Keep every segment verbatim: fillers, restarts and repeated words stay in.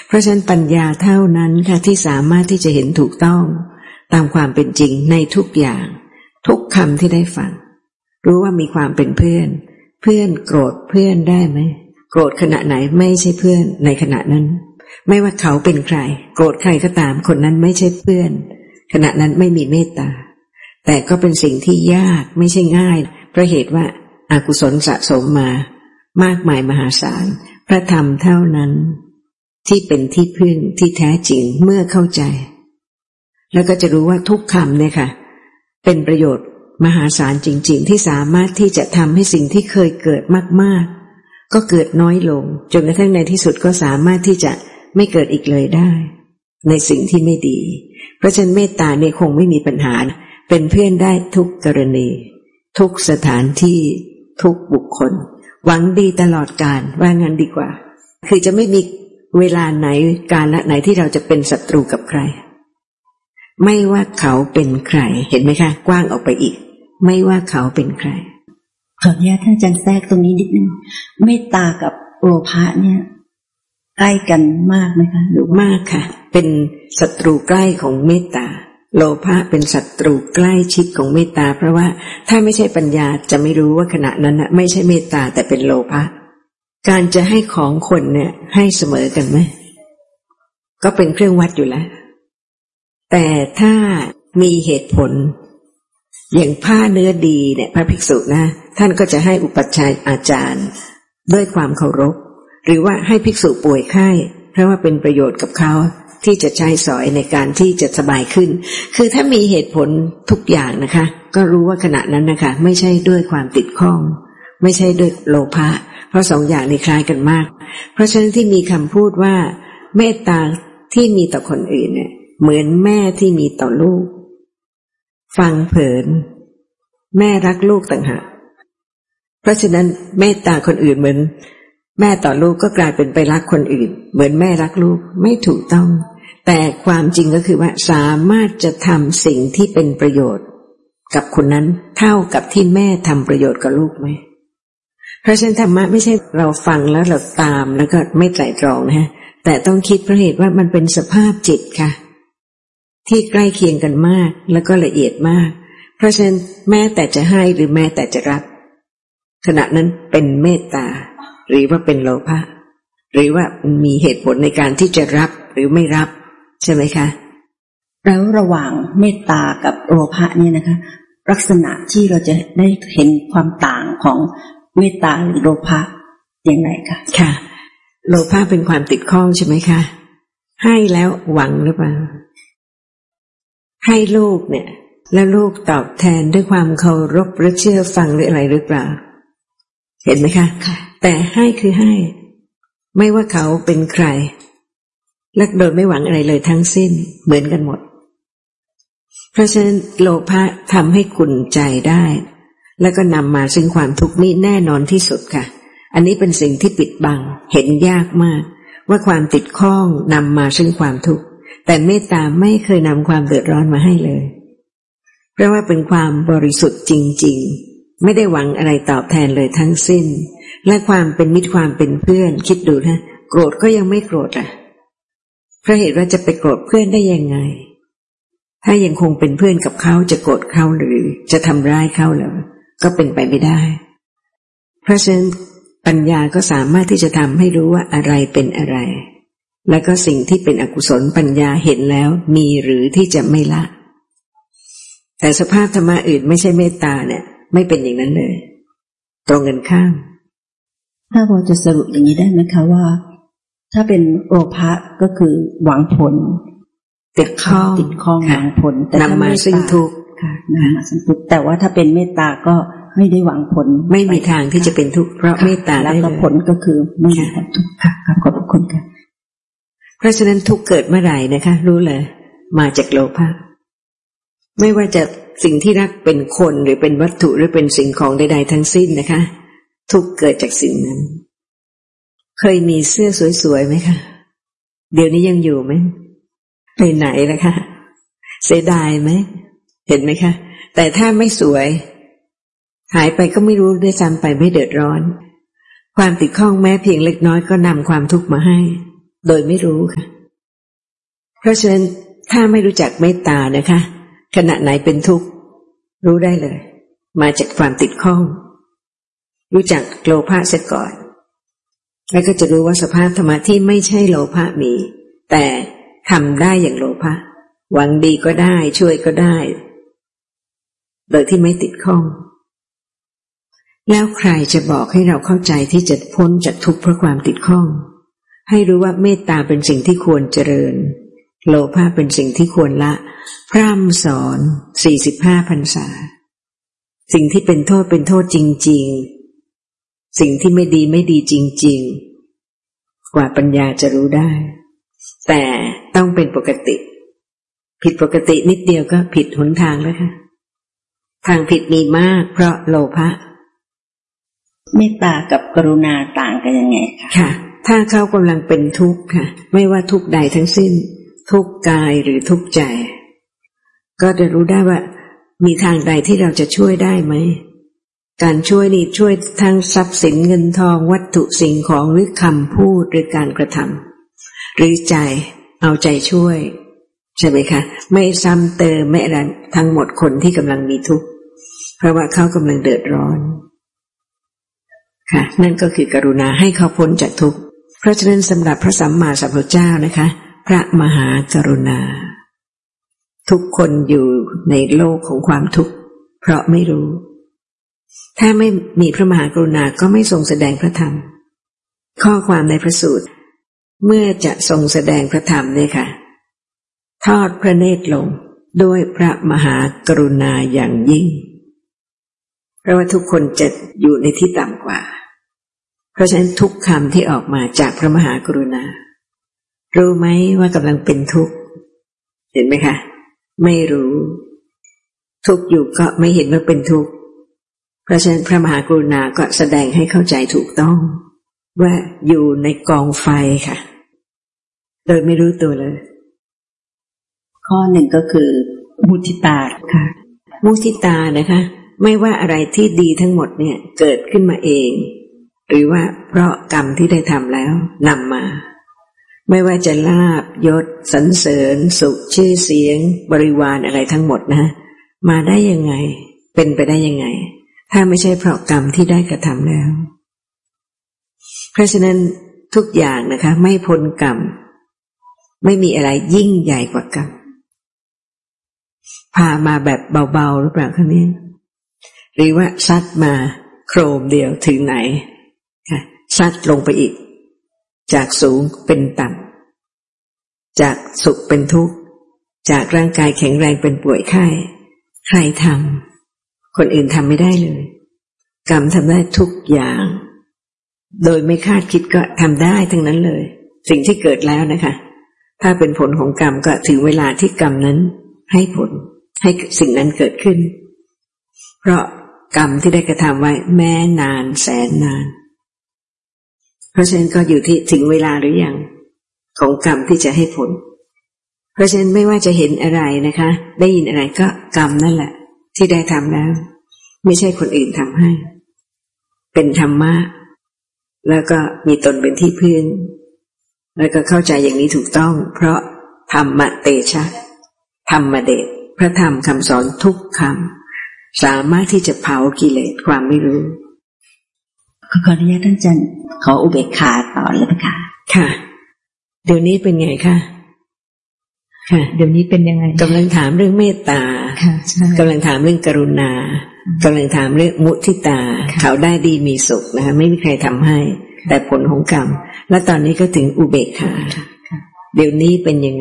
เพราะฉะนั้นปัญญาเท่านั้นค่ะที่สามารถที่จะเห็นถูกต้องตามความเป็นจริงในทุกอย่างทุกคำที่ได้ฟังรู้ว่ามีความเป็นเพื่อนเพื่อนโกรธเพื่อนได้ไหมโกรธขณะไหนไม่ใช่เพื่อนในขณะนั้นไม่ว่าเขาเป็นใครโกรธใครก็ตามคนนั้นไม่ใช่เพื่อนขณะนั้นไม่มีเมตตาแต่ก็เป็นสิ่งที่ยากไม่ใช่ง่ายเพราะเหตุว่าอากุศลสะสมมามากมายมหาศาลพระธรรมเท่านั้นที่เป็นที่พึ่งที่แท้จริงเมื่อเข้าใจแล้วก็จะรู้ว่าทุกคำเนี่ยค่ะเป็นประโยชน์มหาศาลจริงๆที่สามารถที่จะทำให้สิ่งที่เคยเกิดมากๆก็เกิดน้อยลงจนกระทั่งในที่สุดก็สามารถที่จะไม่เกิดอีกเลยได้ในสิ่งที่ไม่ดีเพราะฉะนั้นเมตตาเนี่ยคงไม่มีปัญหาเป็นเพื่อนได้ทุกกรณีทุกสถานที่ทุกบุคคลหวังดีตลอดกาลว่างั้นดีกว่าคือจะไม่มีเวลาไหนกาลไหนที่เราจะเป็นศัตรูกับใครไม่ว่าเขาเป็นใครเห็นไหมคะกว้างออกไปอีกไม่ว่าเขาเป็นใครขออนุญาตท่านอาจารย์แทรกตรงนี้นิดนึงเมตตากับโลภะเนี่ยใกล้กันมากไหมคะหรือมากค่ะเป็นศัตรูใกล้ของเมตตาโลภะเป็นศัตรูใกล้ชิดของเมตตาเพราะว่าถ้าไม่ใช่ปัญญาจะไม่รู้ว่าขณะนั้นน่ะไม่ใช่เมตตาแต่เป็นโลภะการจะให้ของคนเนี่ยให้เสมอกันไหมก็เป็นเครื่องวัดอยู่แล้วแต่ถ้ามีเหตุผลอย่างผ้าเนื้อดีเนี่ยพระภิกษุนะท่านก็จะให้อุปัชฌาย์อาจารย์ด้วยความเคารพหรือว่าให้ภิกษุป่วยไข้เพราะว่าเป็นประโยชน์กับเขาที่จะใช้สอยในการที่จะสบายขึ้นคือถ้ามีเหตุผลทุกอย่างนะคะก็รู้ว่าขณะนั้นนะคะไม่ใช่ด้วยความติดข้องไม่ใช่ด้วยโลภะเพราะสองอย่างนี้คล้ายกันมากเพราะฉะนั้นที่มีคำพูดว่าเมตตาที่มีต่อคนอื่นเนี่ยเหมือนแม่ที่มีต่อลูกฟังเผินแม่รักลูกต่างหากเพราะฉะนั้นเมตตาคนอื่นเหมือนแม่ต่อลูกก็กลายเป็นไปรักคนอื่นเหมือนแม่รักลูกไม่ถูกต้องแต่ความจริงก็คือว่าสามารถจะทำสิ่งที่เป็นประโยชน์กับคนนั้นเท่ากับที่แม่ทำประโยชน์กับลูกไหมเพราะฉะนั้นธรรมะไม่ใช่เราฟังแล้วเราตามแล้วก็ไม่ไตร่ตรองนะฮะแต่ต้องคิดเพราะเหตุว่ามันเป็นสภาพจิตค่ะที่ใกล้เคียงกันมากแล้วก็ละเอียดมากเพราะฉะนั้นแม้แต่จะให้หรือแม้แต่จะรับขณะนั้นเป็นเมตตาหรือว่าเป็นโลภะหรือว่ามีเหตุผลในการที่จะรับหรือไม่รับใช่ไหมคะแล้วระหว่างเมตตากับโลภะเนี่ยนะคะลักษณะที่เราจะได้เห็นความต่างของเมตตาหรือโลภะอย่างไรคะค่ะโลภะเป็นความติดข้องใช่ไหมคะให้แล้วหวังหรือเปล่าให้ลูกเนี่ยแล้วลูกตอบแทนด้วยความเคารพหรือเชื่อฟังหรืออะไรหรือเปล่าเห็นไหมคะแต่ให้คือให้ไม่ว่าเขาเป็นใครและโดยไม่หวังอะไรเลยทั้งสิ้นเหมือนกันหมดเพราะฉะนั้นโลภะทำให้ขุ่นใจได้แล้วก็นำมาซึ่งความทุกข์นี่แน่นอนที่สุดค่ะอันนี้เป็นสิ่งที่ปิดบังเห็นยากมากว่าความติดข้องนำมาซึ่งความทุกข์แต่เมตตาไม่เคยนำความเดือดร้อนมาให้เลยเพราะว่าเป็นความบริสุทธิ์จริงๆไม่ได้หวังอะไรตอบแทนเลยทั้งสิ้นและความเป็นมิตรความเป็นเพื่อนคิดดูนะโกรธก็ยังไม่โกรธอ่ะเพราะเหตุว่าจะไปโกรธเพื่อนได้ยังไงถ้ายังคงเป็นเพื่อนกับเขาจะโกรธเขาหรือจะทำร้ายเขาเหรอก็เป็นไปไม่ได้เพราะฉะนั้นปัญญาก็สามารถที่จะทำให้รู้ว่าอะไรเป็นอะไรแล้วก็สิ่งที่เป็นอกุศลปัญญาเห็นแล้วมีหรือที่จะไม่ละแต่สภาพธรรมะอื่นไม่ใช่เมตตาเนี่ยไม่เป็นอย่างนั้นเลยตรงกันข้ามถ้าพอจะสรุปอย่างนี้ได้ไหมคะว่าถ้าเป็นโลภะก็คือหวังผลติดข้องติดข้องหวังผลแต่นำมาซึ่งทุกข์ค่ะนำมาซึ่งทุกข์แต่ว่าถ้าเป็นเมตตาก็ไม่ได้หวังผลไม่มีทางที่จะเป็นทุกข์เพราะเมตตาแล้วก็ผลก็คือไม่มีความทุกข์ค่ะขอบคุณค่ะเพราะฉะนั้นทุกข์เกิดเมื่อไหร่นะคะรู้เลยมาจากโลภะไม่ว่าจะสิ่งที่รักเป็นคนหรือเป็นวัตถุหรือเป็นสิ่งของใดๆทั้งสิ้นนะคะทุกข์เกิดจากสิ่งนั้นเคยมีเสื้อสวยๆไหมคะเดี๋ยวนี้ยังอยู่ไหมไปไหนล่ะคะเสียดายไหมเห็นไหมคะแต่ถ้าไม่สวยหายไปก็ไม่รู้ด้วยซ้ำไปไม่เดือดร้อนความติดข้องแม้เพียงเล็กน้อยก็นำความทุกข์มาให้โดยไม่รู้ค่ะเพราะฉะนั้นถ้าไม่รู้จักเมตตานะคะขณะไหนเป็นทุกข์รู้ได้เลยมาจากความติดข้องรู้จักโลภะเสียก่อนแล้วก็จะรู้ว่าสภาพธรรมะที่ไม่ใช่โลภะมีแต่ทำได้อย่างโลภะหวังดีก็ได้ช่วยก็ได้โดยที่ไม่ติดข้องแล้วใครจะบอกให้เราเข้าใจที่จะพ้นจากทุกข์เพราะความติดข้องให้รู้ว่าเมตตาเป็นสิ่งที่ควรเจริญโลภะเป็นสิ่งที่ควรละพร่ำสอนสี่สิบห้าพรรษาสิ่งที่เป็นโทษเป็นโทษจริงๆสิ่งที่ไม่ดีไม่ดีจริงๆกว่าปัญญาจะรู้ได้แต่ต้องเป็นปกติผิดปกตินิดเดียวก็ผิดหนทางแล้วค่ะทางผิดมีมากเพราะโลภะเมตตากับกรุณาต่างกันยังไงคะค่ะถ้าเขากำลังเป็นทุกข์ค่ะไม่ว่าทุกข์ใดทั้งสิ้นทุกข์กายหรือทุกข์ใจก็จะรู้ได้ว่ามีทางใดที่เราจะช่วยได้ไหมการช่วยนี่ช่วยทั้งทรัพย์สินเงินทองวัตถุสิ่งของหรือคำพูดหรือการกระทำหรือใจเอาใจช่วยใช่ไหมคะไม่ซ้ำเติมไม่อะไรทั้งหมดคนที่กำลังมีทุกข์เพราะว่าเขากำลังเดือดร้อนค่ะนั่นก็คือกรุณาให้เขาพ้นจากทุกข์เพราะฉะนั้นสำหรับพระสัมมาสัมพุทธเจ้านะคะพระมหากรุณาทุกคนอยู่ในโลกของความทุกข์เพราะไม่รู้ถ้าไม่มีพระมหากรุณาก็ไม่ทรงแสดงพระธรรมข้อความในพระสูตรเมื่อจะทรงแสดงพระธรรมเนี่ยค่ะทอดพระเนตรลงด้วยพระมหากรุณาอย่างยิ่งเพราะว่าทุกคนจะอยู่ในที่ต่ำกว่าเพราะฉะนั้นทุกคำที่ออกมาจากพระมหากรุณารู้ไหมว่ากำลังเป็นทุกข์เห็นไหมคะไม่รู้ทุกข์อยู่ก็ไม่เห็นว่าเป็นทุกข์เพราะฉะนั้นพระมหากรุณาก็แสดงให้เข้าใจถูกต้องว่าอยู่ในกองไฟค่ะโดยไม่รู้ตัวเลยข้อหนึ่งก็คือมุทิตาค่ะมุทิตานะคะไม่ว่าอะไรที่ดีทั้งหมดเนี่ยเกิดขึ้นมาเองหรือว่าเพราะกรรมที่ได้ทำแล้วนำมาไม่ว่าจะลาภยศสรรเสริญสุขชื่อเสียงบริวารอะไรทั้งหมดนะมาได้ยังไงเป็นไปได้ยังไงถ้าไม่ใช่เพราะกรรมที่ได้กระทำแล้วเพราะฉะนั้นทุกอย่างนะคะไม่พ้นกรรมไม่มีอะไรยิ่งใหญ่กว่ากรรมพามาแบบเบาๆหรือเปล่าคะเนี่ยหรือว่าซัดมาโครมเดียวถึงไหนค่ะซัดลงไปอีกจากสูงเป็นต่ำจากสุขเป็นทุกข์จากร่างกายแข็งแรงเป็นป่วยไข้ใครทำคนอื่นทำไม่ได้เลยกรรมทำได้ทุกอย่างโดยไม่คาดคิดก็ทำได้ทั้งนั้นเลยสิ่งที่เกิดแล้วนะคะถ้าเป็นผลของกรรมก็ถึงเวลาที่กรรมนั้นให้ผลให้สิ่งนั้นเกิดขึ้นเพราะกรรมที่ได้กระทำไว้แม้นานแสนนานเพราะฉะนั้นก็อยู่ที่ถึงเวลาหรือยังของกรรมที่จะให้ผลเพราะฉะนั้นไม่ว่าจะเห็นอะไรนะคะได้ยินอะไรก็กรรมนั่นแหละที่ได้ทำแล้วไม่ใช่คนอื่นทำให้เป็นธรรมะแล้วก็มีตนเป็นที่พึ่งแล้วก็เข้าใจอย่างนี้ถูกต้องเพราะธรรมเตชะธรรมเดชพระธรรมคำสอนทุกคำสามารถที่จะเผากิเลสความไม่รู้ขออนุญาตท่านอาจารย์ขออุเบกขาต่อเลยค่ะค่ะเดี๋ยวนี้เป็นไงคะค่ะเดี๋ยวนี้เป็นยังไงกำลังถามเรื่องเมตตาค่ะใช่กำลังถามเรื่องกรุณากำลังถามเรื่องมุทิตาเขาได้ดีมีสุขนะคะไม่มีใครทำให้แต่ผลของกรรมและตอนนี้ก็ถึงอุเบกขาเดี๋ยวนี้เป็นยังไง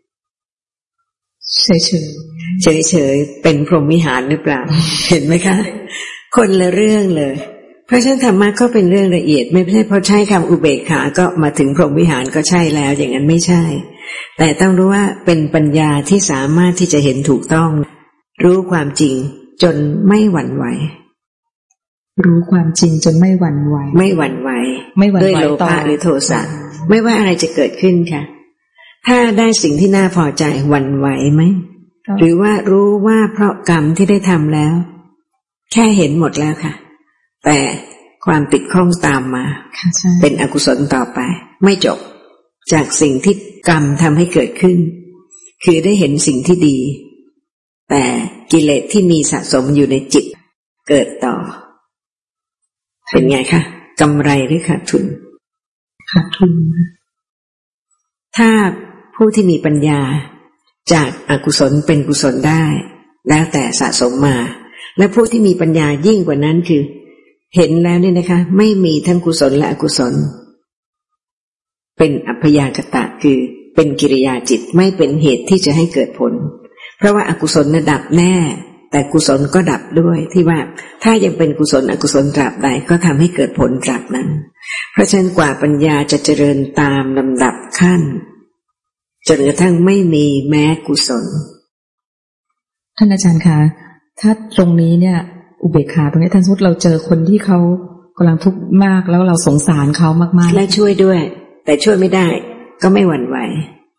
เฉยเฉยเฉยเฉยเป็นพรหมวิหารหรือเปล่าเห็นไหมคะคนละเรื่องเลยเพราะฉะนั้นธรรมะก็เป็นเรื่องละเอียดไม่ใช่พอใช้คำอุเบกขาก็มาถึงพรหมวิหารก็ใช่แล้วอย่างนั้นไม่ใช่แต่ต้องรู้ว่าเป็นปัญญาที่สามารถที่จะเห็นถูกต้องรู้ความจริงจนไม่หวั่นไหวรู้ความจริงจนไม่หวั่นไหวไม่หวั่นไหวไม่หวั่นไหวด้วยโลภะหรือโทสะไม่ว่าอะไรจะเกิดขึ้นค่ะถ้าได้สิ่งที่น่าพอใจหวั่นไหวไหมหรือว่ารู้ว่าเพราะกรรมที่ได้ทำแล้วแค่เห็นหมดแล้วค่ะแต่ความติดข้องตามมาเป็นอกุศลต่อไปไม่จบจากสิ่งที่กรรมทำให้เกิดขึ้นคือได้เห็นสิ่งที่ดีแต่กิเลสที่มีสะสมอยู่ในจิตเกิดต่อเป็นไงคะกำไรหรือขาดทุนขาดทุนถ้าผู้ที่มีปัญญาจากอกุศลเป็นกุศลได้แล้วแต่สะสมมาและผู้ที่มีปัญญายิ่งกว่านั้นคือเห็นแล้วเนี่ยนะคะไม่มีทั้งกุศลและอกุศลเป็นอัพยากตะคือเป็นกิริยาจิตไม่เป็นเหตุที่จะให้เกิดผลเพราะว่าอกุศลน่ะดับแน่แต่กุศลก็ดับด้วยที่ว่าถ้ายังเป็นกุศลอกุศลตราบใดก็ทำให้เกิดผลตราบนั้นเพราะฉะนั้นกว่าปัญญาจะเจริญตามลำดับขั้นจนกระทั่งไม่มีแม้กุศลท่านอาจารย์คะถ้าตรงนี้เนี่ยอุเบกขาตรงนี้ท่านสมมติเราเจอคนที่เขากำลังทุกข์มากแล้วเราสงสารเขามากๆและช่วยด้วยแต่ช่วยไม่ได้ก็ไม่หวั่นไหว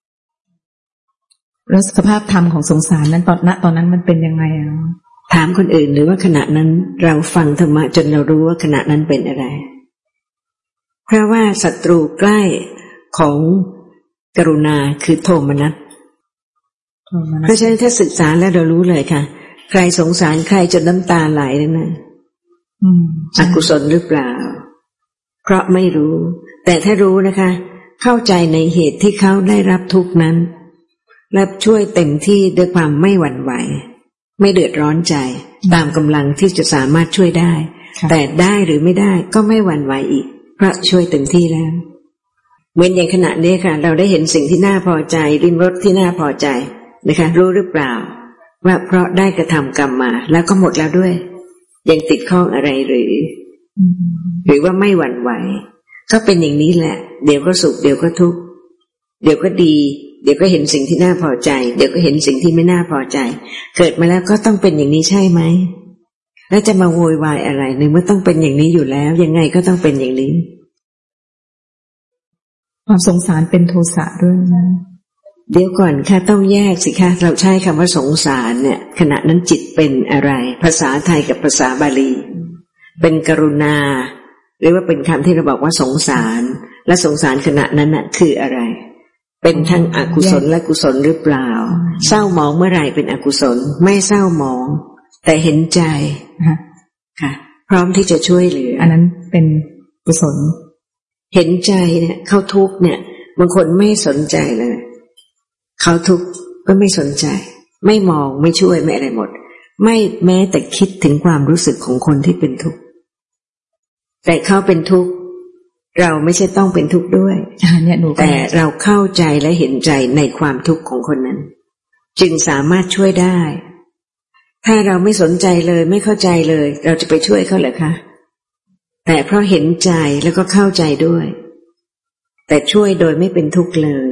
แล้วสภาพธรรมของสงสารนั้นตอนณตอนนั้นมันเป็นยังไงอ่ะถามคนอื่นหรือว่าขณะนั้นเราฟังธรรมะจนเรารู้ว่าขณะนั้นเป็นอะไรเพราะว่าศัตรูใกล้ของกรุณาคือโทมนัสเพราะฉะนั้นถ้าศึกษาแล้วเรารู้เลยค่ะใครสงสารใครจนน้ำตาไหลนั่นน่ะอกุศลหรือเปล่าเพราะไม่รู้แต่ถ้ารู้นะคะเข้าใจในเหตุที่เขาได้รับทุกข์นั้นและช่วยเต็มที่ด้วยความไม่หวั่นไหวไม่เดือดร้อนใจตามกำลังที่จะสามารถช่วยได้แต่ได้หรือไม่ได้ก็ไม่หวั่นไหวอีกเพราะช่วยเต็มที่แล้วเหมือนอย่างขณะนี้ค่ะเราได้เห็นสิ่งที่น่าพอใจริมรสที่น่าพอใจนะคะรู้หรือเปล่าว่าเพราะได้กระทำกรรมมาแล้วก็หมดแล้วด้วยยังติดข้องอะไรหรือหรือว่าไม่หวั่นไหวก็เป็นอย่างนี้แหละเดี๋ยวก็สุขเดี๋ยวก็ทุกข์เดี๋ยวก็ดีเดี๋ยวก็เห็นสิ่งที่น่าพอใจเดี๋ยวก็เห็นสิ่งที่ไม่น่าพอใจเกิดมาแล้วก็ต้องเป็นอย่างนี้ใช่ไหมแล้วจะมาโวยวายอะไรในเมื่อต้องเป็นอย่างนี้อยู่แล้วยังไงก็ต้องเป็นอย่างนี้ความสงสารเป็นโทสะด้วยนะเดี๋ยวก่อนค่ะต้องแยกสิคะเราใช้คำว่าสงสารเนี่ยขณะนั้นจิตเป็นอะไรภาษาไทยกับภาษาบาลีเป็นกรุณาหรือว่าเป็นคำที่เราบอกว่าสงสารและสงสารขณะนั้นน่ะคืออะไรเป็นทั้งอกุศลและกุศลหรือเปล่าเศร้าหมองเมื่อไหร่เป็นอกุศลไม่เศร้าหมองแต่เห็นใจค่ะพร้อมที่จะช่วยเหลืออันนั้นเป็นกุศลเห็นใจเนี่ยเขาทุกข์เนี่ยบางคนไม่สนใจเลยเขาทุกข์ก็ไม่สนใจไม่มองไม่ช่วยไม่อะไรหมดไม่แม้แต่คิดถึงความรู้สึกของคนที่เป็นทุกข์แต่เขาเป็นทุกข์เราไม่ใช่ต้องเป็นทุกข์ด้วยแต่เราเข้าใจและเห็นใจในความทุกข์ของคนนั้นจึงสามารถช่วยได้ถ้าเราไม่สนใจเลยไม่เข้าใจเลยเราจะไปช่วยเขาเหรอคะแต่เพราะเห็นใจแล้วก็เข้าใจด้วยแต่ช่วยโดยไม่เป็นทุกข์เลย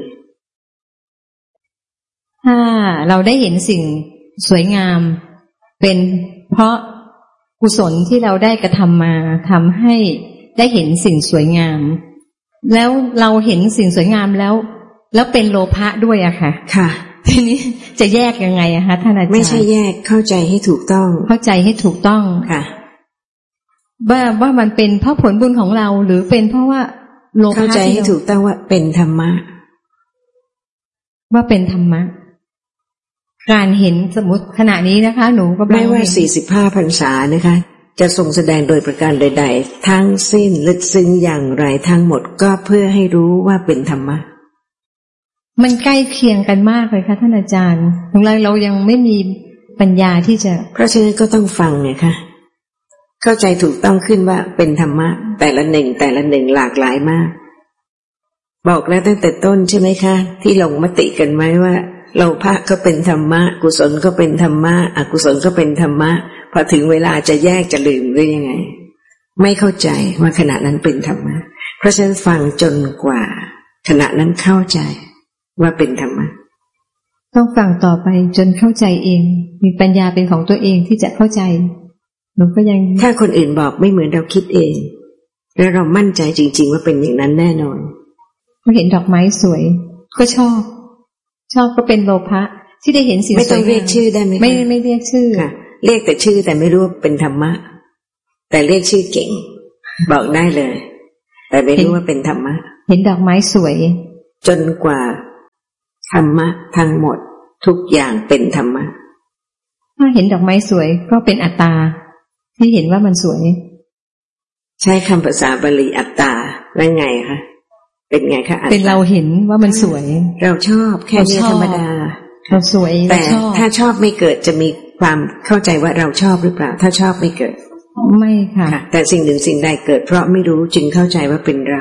ถ้าเราได้เห็นสิ่งสวยงามเป็นเพราะกุศลที่เราได้กระทำมาทำให้ได้เห็นสิ่งสวยงามแล้วเราเห็นสิ่งสวยงามแล้วแล้วเป็นโลภะด้วยอะค่ะค่ะทีนี้จะแยกยังไงอะคะท่านอาจารย์ไม่ใช่แยกเข้าใจให้ถูกต้องเข้าใจให้ถูกต้องค่ะว่าว่ามันเป็นเพราะผลบุญของเราหรือเป็นเพราะว่าโลภะเข้าใจให้ถูกต้องว่าเป็นธรรมะว่าเป็นธรรมะการเห็นสมมติขณะนี้นะคะหนูก็ไม่ว่าสี่สิบห้าพรรษานะคะจะทรงแสดงโดยประการใดๆทั้งสิ้นลึกซึ้งอย่างไรทั้งหมดก็เพื่อให้รู้ว่าเป็นธรรมะมันใกล้เคียงกันมากเลยค่ะท่านอาจารย์ของเราเรายังไม่มีปัญญาที่จะเพราะฉะนั้นก็ต้องฟังไงคะเข้าใจถูกต้องขึ้นว่าเป็นธรรมะแต่ละหนึ่งแต่ละหนึ่งหลากหลายมากบอกแล้วตั้งแต่ต้นใช่ไหมคะที่ลงมติกันไหมว่าโลภะก็เป็นธรรมะกุศลก็เป็นธรรมะอกุศลก็เป็นธรรมะพอถึงเวลาจะแยกจะลืมหรือยังไงไม่เข้าใจว่าขณะนั้นเป็นธรรมะเพราะฉะนั้นฟังจนกว่าขณะนั้นเข้าใจว่าเป็นธรรมะต้องฟังต่อไปจนเข้าใจเองมีปัญญาเป็นของตัวเองที่จะเข้าใจหนูก็ยังถ้าคนอื่นบอกไม่เหมือนเราคิดเองแล้วเรามั่นใจจริงๆว่าเป็นอย่างนั้นแน่นอนพอเห็นดอกไม้สวยก็ชอบชอบก็เป็นโลภะที่ได้เห็นสิ่งสวยงามไม่ต้องเรียกชื่อได้ไหมไม่ไม่เรียกชื่อค่ะเรียกแต่ชื่อแต่ไม่รู้เป็นธรรมะแต่เรียกชื่อเก่งบอกได้เลยแต่ไม่รู้ว่าเป็นธรรมะเห็นดอกไม้สวยจนกว่าธรรมะทั้งหมดทุกอย่างเป็นธรรมะถ้าเห็นดอกไม้สวยก็เป็นอัตตาที่เห็นว่ามันสวยใช้คำภาษาบาลีอัตตาแล้วไงคะเป็นไงคะเป็นเราเห็นว่ามันสวยเราชอบแค่นี้ธรรมดาเราสวยแต่ถ้าชอบไม่เกิดจะมีความเข้าใจว่าเราชอบหรือเปล่าถ้าชอบไม่เกิดไม่ค่ะแต่สิ่งหนึ่งสิ่งใดเกิดเพราะไม่รู้จึงเข้าใจว่าเป็นเรา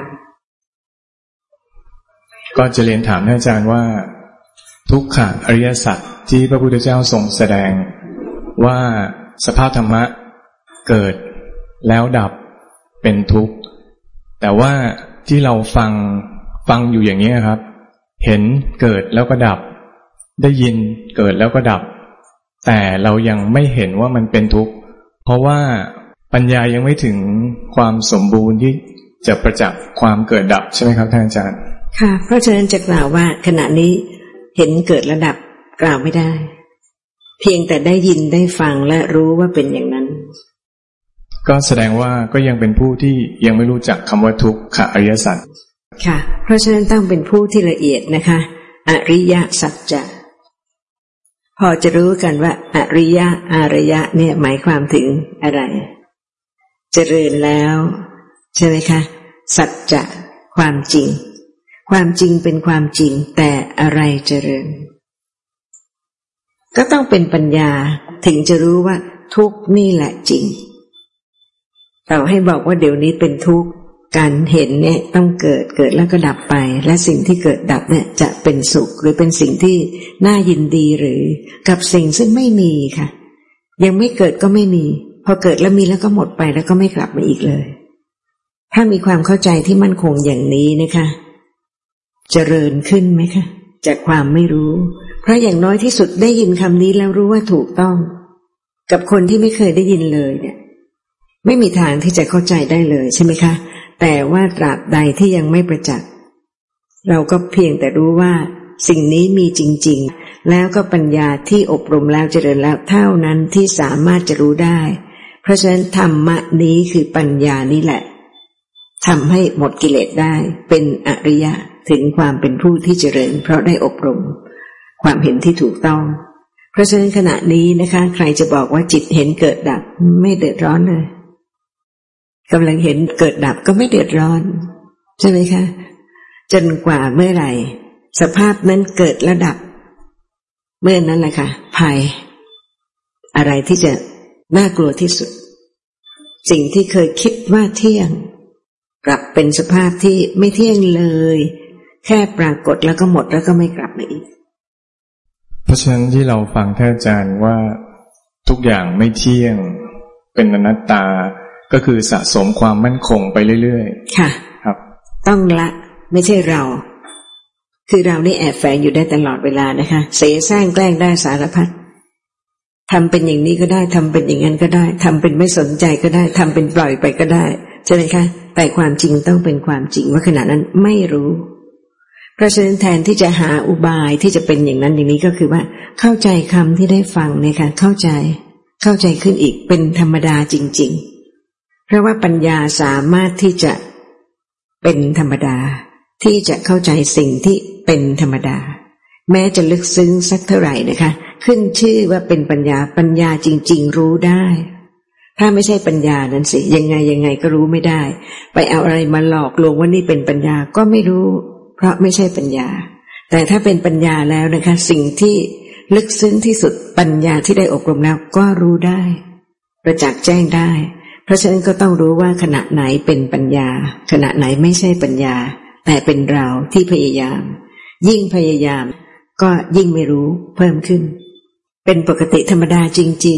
ก็จะเรียนถามท่านอาจารย์ว่าทุกขะอริยสัจที่พระพุทธเจ้าทรงแสดงว่าสภาพธรรมะเกิดแล้วดับเป็นทุกข์แต่ว่าที่เราฟังฟังอยู่อย่างนี้ครับเห็นเกิดแล้วก็ดับได้ยินเกิดแล้วก็ดับแต่เรายังไม่เห็นว่ามันเป็นทุกข์เพราะว่าปัญญายังไม่ถึงความสมบูรณ์ที่จะประจักษ์ความเกิดดับใช่ไหมครับท่านอาจารย์ค่ะเพราะฉะนั้นจะกล่าวว่าขณะนี้เห็นเกิดระดับกล่าวไม่ได้เพียงแต่ได้ยินได้ฟังและรู้ว่าเป็นอย่างนั้นก็แสดงว่าก็ยังเป็นผู้ที่ยังไม่รู้จักคำว่าทุกขอริยสัจค่ะเพราะฉะนั้นต้องเป็นผู้ที่ละเอียดนะคะอริยสัจจะพอจะรู้กันว่าอริยะอริยะเนี่ยหมายความถึงอะไรเจริญแล้วใช่ไหมคะสัจจะความจริงความจริงเป็นความจริงแต่อะไรเจริญก็ต้องเป็นปัญญาถึงจะรู้ว่าทุกนี่แหละจริงต่อให้บอกว่าเดี๋ยวนี้เป็นทุกข์การเห็นเนี่ยต้องเกิดเกิดแล้วก็ดับไปและสิ่งที่เกิดดับเนี่ยจะเป็นสุขหรือเป็นสิ่งที่น่ายินดีหรือกับสิ่งซึ่งไม่มีค่ะยังไม่เกิดก็ไม่มีพอเกิดแล้วมีแล้วก็หมดไปแล้วก็ไม่กลับมาอีกเลยถ้ามีความเข้าใจที่มั่นคงอย่างนี้นะคะเจริญขึ้นไหมคะจากความไม่รู้เพราะอย่างน้อยที่สุดได้ยินคำนี้แล้วรู้ว่าถูกต้องกับคนที่ไม่เคยได้ยินเลยเนี่ยไม่มีทางที่จะเข้าใจได้เลยใช่ไหมคะแต่ว่าตราบใดที่ยังไม่ประจักษ์เราก็เพียงแต่รู้ว่าสิ่งนี้มีจริงๆแล้วก็ปัญญาที่อบรมแล้วเจริญแล้วเท่านั้นที่สามารถจะรู้ได้เพราะฉะนั้นธรรมะนี้คือปัญญานี่แหละทำให้หมดกิเลสได้เป็นอริยะถึงความเป็นผู้ที่เจริญเพราะได้อบรมความเห็นที่ถูกต้องเพราะฉะนั้นขณะนี้นะคะใครจะบอกว่าจิตเห็นเกิดดับไม่เดือดร้อนเลยกำลังเห็นเกิดดับก็ไม่เดือดร้อนใช่ไหมคะจนกว่าเมื่อไหร่สภาพนั้นเกิดและดับเมื่อนั้นแหละค่ะภัยอะไรที่จะน่ากลัวที่สุดสิ่งที่เคยคิดว่าเที่ยงกลับเป็นสภาพที่ไม่เที่ยงเลยแค่ปรากฏแล้วก็หมดแล้วก็ไม่กลับมาอีกเพราะฉะนั้นที่เราฟังท่านอาจารย์ว่าทุกอย่างไม่เที่ยงเป็นอนัตตาก็คือสะสมความมั่นคงไปเรื่อยๆค่ะครับต้องละไม่ใช่เราคือเรานี่แอบแฝงอยู่ได้ตลอดเวลานะคะเสแสร้งแกล้งได้สารพัดทำเป็นอย่างนี้ก็ได้ทำเป็นอย่างนั้นก็ได้ทำเป็นไม่สนใจก็ได้ทำเป็นปล่อยไปก็ได้ใช่ไหมคะแต่ความจริงต้องเป็นความจริงว่าขณะนั้นไม่รู้เพราะฉะนั้นแทนที่จะหาอุบายที่จะเป็นอย่างนั้นอย่างนี้ก็คือว่าเข้าใจคำที่ได้ฟังเนี่ยค่ะเข้าใจเข้าใจขึ้นอีกเป็นธรรมดาจริงๆเพราะว่าปัญญาสามารถที่จะเป็นธรรมดาที่จะเข้าใจสิ่งที่เป็นธรรมดาแม้จะลึกซึ้งสักเท่าไหร่นะคะขึ้นชื่อว่าเป็นปัญญาปัญญาจริงๆรู้ได้ถ้าไม่ใช่ปัญญานั้นสิยังไงยังไงก็รู้ไม่ได้ไปเอาอะไรมาหลอกลวงว่านี่เป็นปัญญาก็ไม่รู้เพราะไม่ใช่ปัญญาแต่ถ้าเป็นปัญญาแล้วนะคะสิ่งที่ลึกซึ้งที่สุดปัญญาที่ได้อบรมแล้วก็รู้ได้ประจักษ์แจ้งได้เพราะฉะนั้นก็ต้องรู้ว่าขณะไหนเป็นปัญญาขณะไหนไม่ใช่ปัญญาแต่เป็นเราที่พยายามยิ่งพยายามก็ยิ่งไม่รู้เพิ่มขึ้นเป็นปกติธรรมดาจริง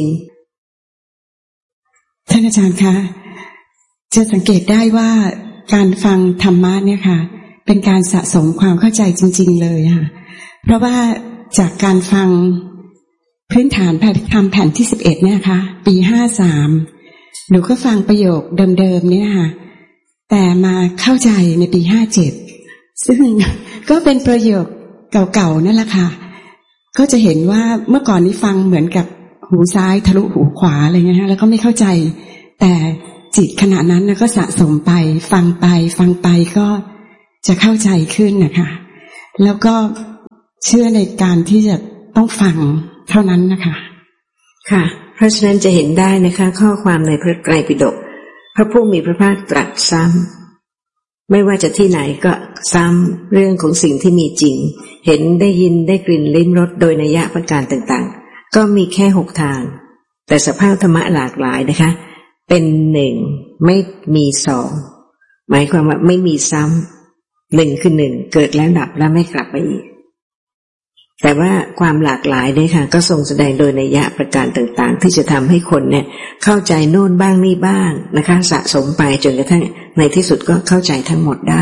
ๆท่านอาจารย์คะจะสังเกตได้ว่าการฟังธรรมะเนี่ยค่ะเป็นการสะสมความเข้าใจจริงๆเลยค่ะเพราะว่าจากการฟังพื้นฐานแผ่นธรรมแผ่นที่สิบเอ็ดเนี่ยค่ะปีห้าสามหนูก็ฟังประโยคเดิมๆเนี่ยค่ะแต่มาเข้าใจในปีห้าเจ็ดซึ่งก็เป็นประโยคเก่าๆนั่นแหละค่ะก็จะเห็นว่าเมื่อก่อนนี้ฟังเหมือนกับหูซ้ายทะลุหูขวาอะไรเงี้ยแล้วก็ไม่เข้าใจแต่จิตขณะนั้นก็สะสมไปฟังไปฟังไปก็จะเข้าใจขึ้นนะคะแล้วก็เชื่อในการที่จะต้องฟังเท่านั้นนะคะค่ะเพราะฉะนั้นจะเห็นได้นะคะข้อความในพระไตรปิฎกพระผู้มีพระภาคตรัสซ้ำไม่ว่าจะที่ไหนก็ซ้ำเรื่องของสิ่งที่มีจริงเห็นได้ยินได้กลิ่นลิ้มรสโดยนัยยะประการต่างๆก็มีแค่หกทางแต่สภาพธรรมะหลากหลายนะคะเป็นหนึ่งไม่มีสองหมายความว่าไม่มีซ้ำหนึ่งคือหนึ่งเกิดแล้วดับแล้วไม่กลับมาอีกแต่ว่าความหลากหลายเนี่ยค่ะก็ทรงแสดงโดยนัยยะประการต่างๆที่จะทำให้คนเนี่ยเข้าใจโน่นบ้างนี่บ้างนะคะสะสมไปจนกระทั่งในที่สุดก็เข้าใจทั้งหมดได้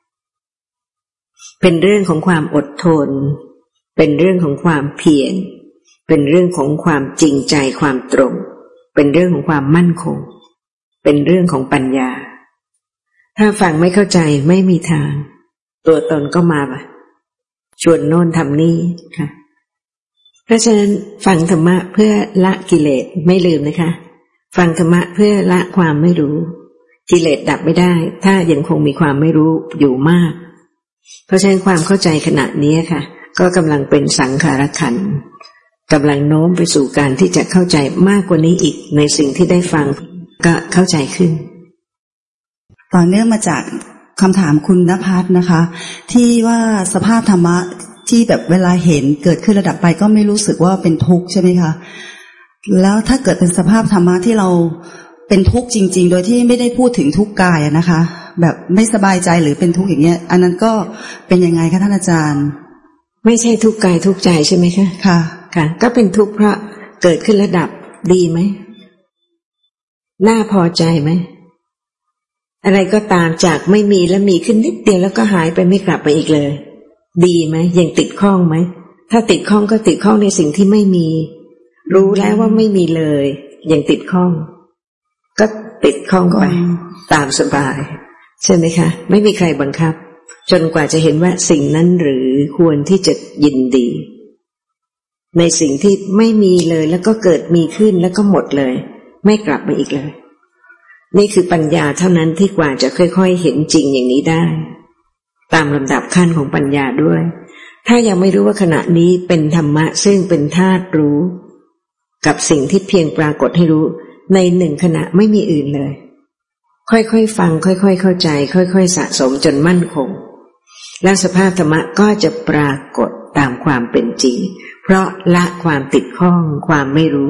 เป็นเรื่องของความอดทนเป็นเรื่องของความเพียรเป็นเรื่องของความจริงใจความตรงเป็นเรื่องของความมั่นคงเป็นเรื่องของปัญญาถ้าฟังไม่เข้าใจไม่มีทางตัวตนก็มาแบบชวนโน่นทำนี่ค่ะเพราะฉะนั้นฟังธรรมะเพื่อละกิเลสไม่ลืมนะคะฟังธรรมะเพื่อละความไม่รู้กิเลสดับไม่ได้ถ้ายังคงมีความไม่รู้อยู่มากเพราะฉะนั้นความเข้าใจขณะนี้ค่ะก็กำลังเป็นสังขารขันธ์กำลังโน้มไปสู่การที่จะเข้าใจมากกว่านี้อีกในสิ่งที่ได้ฟังก็เข้าใจขึ้นต่อเนื่องมาจากคำถามคุณณภัสนะคะที่ว่าสภาพธรรมะที่แบบเวลาเห็นเกิดขึ้นระดับไปก็ไม่รู้สึกว่าเป็นทุกข์ใช่ไหมคะแล้วถ้าเกิดเป็นสภาพธรรมะที่เราเป็นทุกข์จริงๆโดยที่ไม่ได้พูดถึงทุกข์กายนะคะแบบไม่สบายใจหรือเป็นทุกข์อย่างเงี้ยอันนั้นก็เป็นยังไงคะท่านอาจารย์ไม่ใช่ทุกข์กายทุกข์ใจใช่ไหมคะค่ะค่ะก็เป็นทุกข์เพราะเกิดขึ้นระดับดีไหมน่าพอใจไหมอะไรก็ตามจากไม่มีแล้วมีขึ้นนิดเดียวแล้วก็หายไปไม่กลับไปอีกเลยดีไหมยังติดข้องไหมถ้าติดข้องก็ติดข้องในสิ่งที่ไม่มีรู้แล้วว่าไม่มีเลยยังติดข้องก็ติดข้องไปตามสบายใช่ไหมคะไม่มีใครบังคับจนกว่าจะเห็นว่าสิ่งนั้นหรือควรที่จะยินดีในสิ่งที่ไม่มีเลยแล้วก็เกิดมีขึ้นแล้วก็หมดเลยไม่กลับมาอีกเลยนี่คือปัญญาเท่านั้นที่กว่าจะค่อยๆเห็นจริงอย่างนี้ได้ตามลำดับขั้นของปัญญาด้วยถ้ายังไม่รู้ว่าขณะนี้เป็นธรรมะซึ่งเป็นธาตุรู้กับสิ่งที่เพียงปรากฏให้รู้ในหนึ่งขณะไม่มีอื่นเลยค่อยๆฟังค่อยๆเข้าใจค่อยๆสะสมจนมั่นคงและสภาพธรรมะก็จะปรากฏตามความเป็นจริงเพราะละความติดข้องความไม่รู้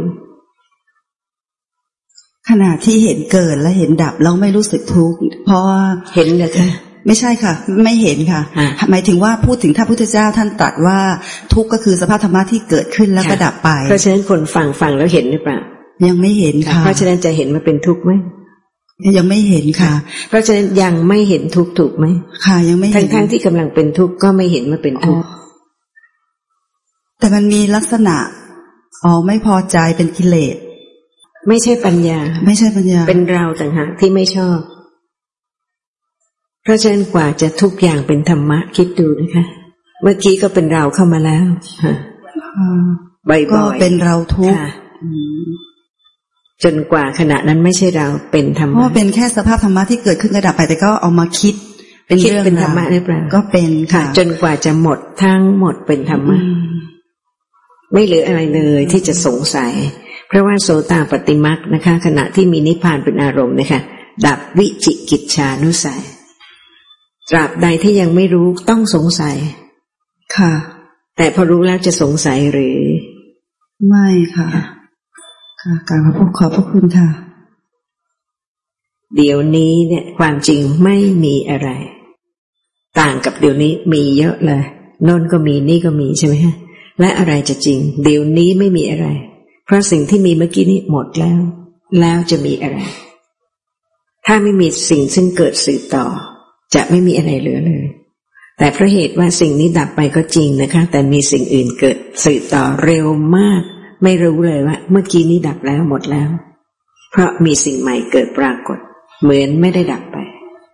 ขณะที่เห็นเกิดและเห็นดับแล้วไม่รู้สึกทุกข์เพราะเห็นเหรอคะไม่ใช่ค่ะไม่เห็นค่ะหมายถึงว่าพูดถึงถ้าพุทธเจ้าท่านตรัสว่าทุกข์ก็คือสภาพธรรมะที่เกิดขึ้นแล้วก็ดับไปเพราะฉะนั้นคนฟังฟังแล้วเห็นหรือเปล่ายังไม่เห็นค่ะเพราะฉะนั้นจะเห็นมันเป็นทุกข์ไหมยังไม่เห็นค่ะเพราะฉะนั้นยังไม่เห็นทุกข์ถูกไหมค่ะยังไม่เห็นทั้งๆที่กำลังเป็นทุกข์ก็ไม่เห็นว่าเป็นทุกข์แต่มันมีลักษณะอ๋อไม่พอใจเป็นกิเลสไม่ใช่ปัญญาไม่ใช่ปัญญาเป็นเราต่างหากที่ไม่ชอบเพราะฉะนั้นกว่าจะทุกอย่างเป็นธรรมะคิดดูนะคะเมื่อกี้ก็เป็นเราเข้ามาแล้วบ่อยๆก็เป็นเราทุกข์จนกว่าขณะนั้นไม่ใช่เราเป็นธรรมะเพราะเป็นแค่สภาพธรรมะที่เกิดขึ้นกระดับไปแต่ก็เอามาคิดเป็นเรื่องเป็นธรรมะหรือเปล่าก็เป็นค่ะจนกว่าจะหมดทั้งหมดเป็นธรรมะไม่เหลืออะไรเลยที่จะสงสัยเพราะว่าโสตาปัตติมรรคนะคะขณะที่มีนิพพานเป็นอารมณ์นะคะดับวิจิกิจฉานุสัยตราบใดที่ยังไม่รู้ต้องสงสัยค่ะแต่พอรู้แล้วจะสงสัยหรือไม่ค่ะค่ะกราบขอบขอบพระคุณค่ะเดี๋ยวนี้เนี่ยความจริงไม่มีอะไรต่างกับเดี๋ยวนี้มีเยอะเลยโน่นก็มีนี่ก็มีใช่ไหมฮะและอะไรจะจริงเดี๋ยวนี้ไม่มีอะไรเพราะสิ่งที่มีเมื่อกี้นี้หมดแล้วแล้วจะมีอะไรถ้าไม่มีสิ่งซึ่งเกิดสืบต่อจะไม่มีอะไรเหลือเลยแต่เพราะเหตุว่าสิ่งนี้ดับไปก็จริงนะคะแต่มีสิ่งอื่นเกิดสืบต่อเร็วมากไม่รู้เลยว่าเมื่อกี้นี้ดับแล้วหมดแล้วเพราะมีสิ่งใหม่เกิดปรากฏเหมือนไม่ได้ดับไป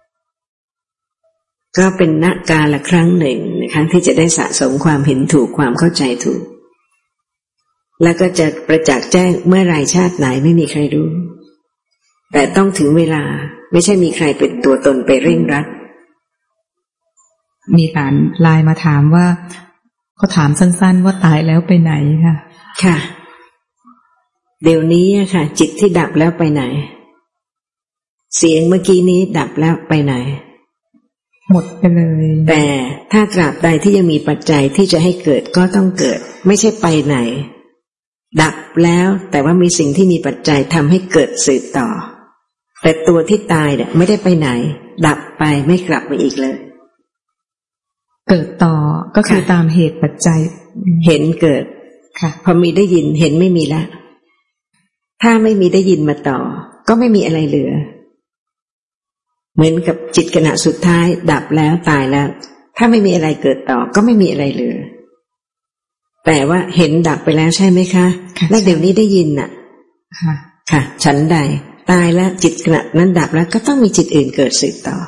ก็เป็นณกาลครั้งหนึ่งนะคะที่จะได้สะสมความเห็นถูกความเข้าใจถูกแล้วก็จะประจักษ์แจ้งเมื่อไรชาติไหนไม่มีใครรู้แต่ต้องถึงเวลาไม่ใช่มีใครเป็นตัวตนไปเร่งรัดมีหลานไลน์มาถามว่าเขาถามสั้นๆว่าตายแล้วไปไหนค่ะค่ะเดี๋ยวนี้ค่ะจิตที่ดับแล้วไปไหนเสียงเมื่อกี้นี้ดับแล้วไปไหนหมดไปเลยแต่ถ้าตราบใดที่ยังมีปัจจัยที่จะให้เกิดก็ต้องเกิดไม่ใช่ไปไหนดับแล้วแต่ว่ามีสิ่งที่มีปัจจัยทำให้เกิดสืบต่อแต่ตัวที่ตายเนี่ยไม่ได้ไปไหนดับไปไม่กลับมาอีกเลยเกิดต่อก็คือตามเหตุปัจจัยเห็นเกิดค่ะพอมีได้ยินเห็นไม่มีแล้วถ้าไม่มีได้ยินมาต่อก็ไม่มีอะไรเหลือเหมือนกับจิตขณะสุดท้ายดับแล้วตายแล้วถ้าไม่มีอะไรเกิดต่อก็ไม่มีอะไรเหลือแต่ว่าเห็นดับไปแล้วใช่ไหมคะและเดี๋ยวนี้ได้ยินน่ะค่ะค่ะฉันใดตายแล้วจิตขณะนั้นดับแล้วก็ต้องมีจิตอื่นเกิดสืบต่อ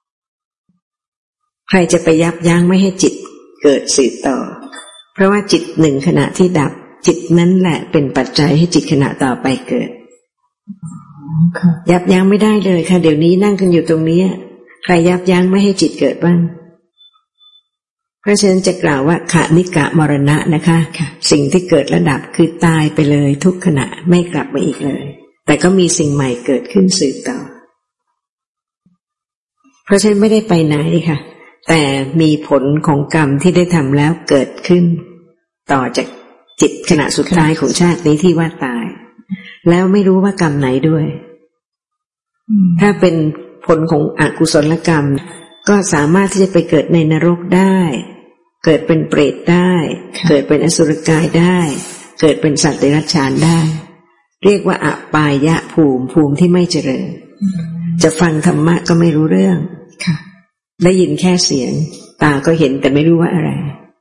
ใครจะไปยับยั้งไม่ให้จิตเกิดสืบต่อเพราะว่าจิตหนึ่งขณะที่ดับจิตนั้นแหละเป็นปัจจัยให้จิตขณะต่อไปเกิดยับยั้งไม่ได้เลยค่ะเดี๋ยวนี้นั่งกันอยู่ตรงนี้ใครยับยั้งไม่ให้จิตเกิดบ้างเพราะฉะนั้นจะกล่าวว่าขณิกะมรณะนะคะสิ่งที่เกิดระดับคือตายไปเลยทุกขณะไม่กลับมาอีกเลยแต่ก็มีสิ่งใหม่เกิดขึ้นสืบต่อเพราะฉะนั้นไม่ได้ไปไหนค่ะแต่มีผลของกรรมที่ได้ทำแล้วเกิดขึ้นต่อจากจิตขณะสุดท้ายของชาตินี้ที่ว่าตายแล้วไม่รู้ว่ากรรมไหนด้วยถ้าเป็นผลของอกุศลกรรมก็สามารถที่จะไปเกิดในนรกได้เกิดเป็นเปรตได้เกิดเป็นอสุรกายได้เกิดเป็นสัตว์เดรัจฉานได้เรียกว่าอปายะภูมิภูมิที่ไม่เจริญจะฟังธรรมะก็ไม่รู้เรื่องได้ยินแค่เสียงตาก็เห็นแต่ไม่รู้ว่าอะไร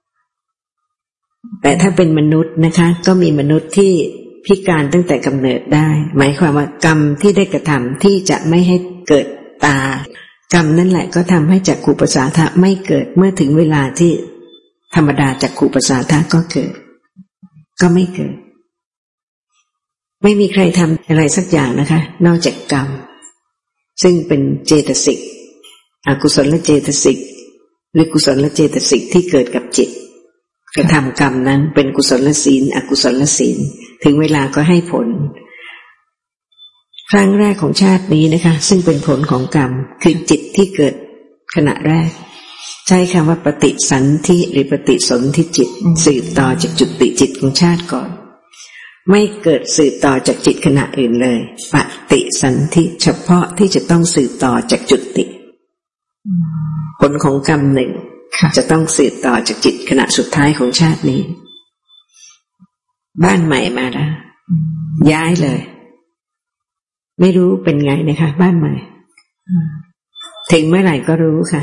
แต่ถ้าเป็นมนุษย์นะคะก็มีมนุษย์ที่พิการตั้งแต่กำเนิดได้หมายความว่ากรรมที่ได้กระทำที่จะไม่ให้เกิดตากรรมนั่นแหละก็ทำให้จักขุประสาทะไม่เกิดเมื่อถึงเวลาที่ธรรมดาจักขุประสาทะก็เกิดก็ไม่เกิดไม่มีใครทำอะไรสักอย่างนะคะนอกจากกรรมซึ่งเป็นเจตสิกอกุศลและเจตสิกหรือกุศลและเจตสิกที่เกิดกับจิตกระทำกรรมนั้นเป็นกุศลศีลอกุศลศีลถึงเวลาก็ให้ผลครั้งแรกของชาตินี้นะคะซึ่งเป็นผลของกรรมคือจิตที่เกิดขณะแรกใช้คำว่าปฏิสันธิหรือปฏิสนธิจิตสืบต่อจากจุติจิตของชาติก่อนไม่เกิดสืบต่อจากจิตขณะอื่นเลยปฏิสันธิเฉพาะที่จะต้องสืบต่อจากจุติผลของกรรมหนึ่งจะต้องสืบต่อจากจิตขณะสุดท้ายของชาตินี้บ้านใหม่มาแล้วย้ายเลยไม่รู้เป็นไงนะคะบ้านใหม่ถึงเมื่อไหร่ก็รู้ค่ะ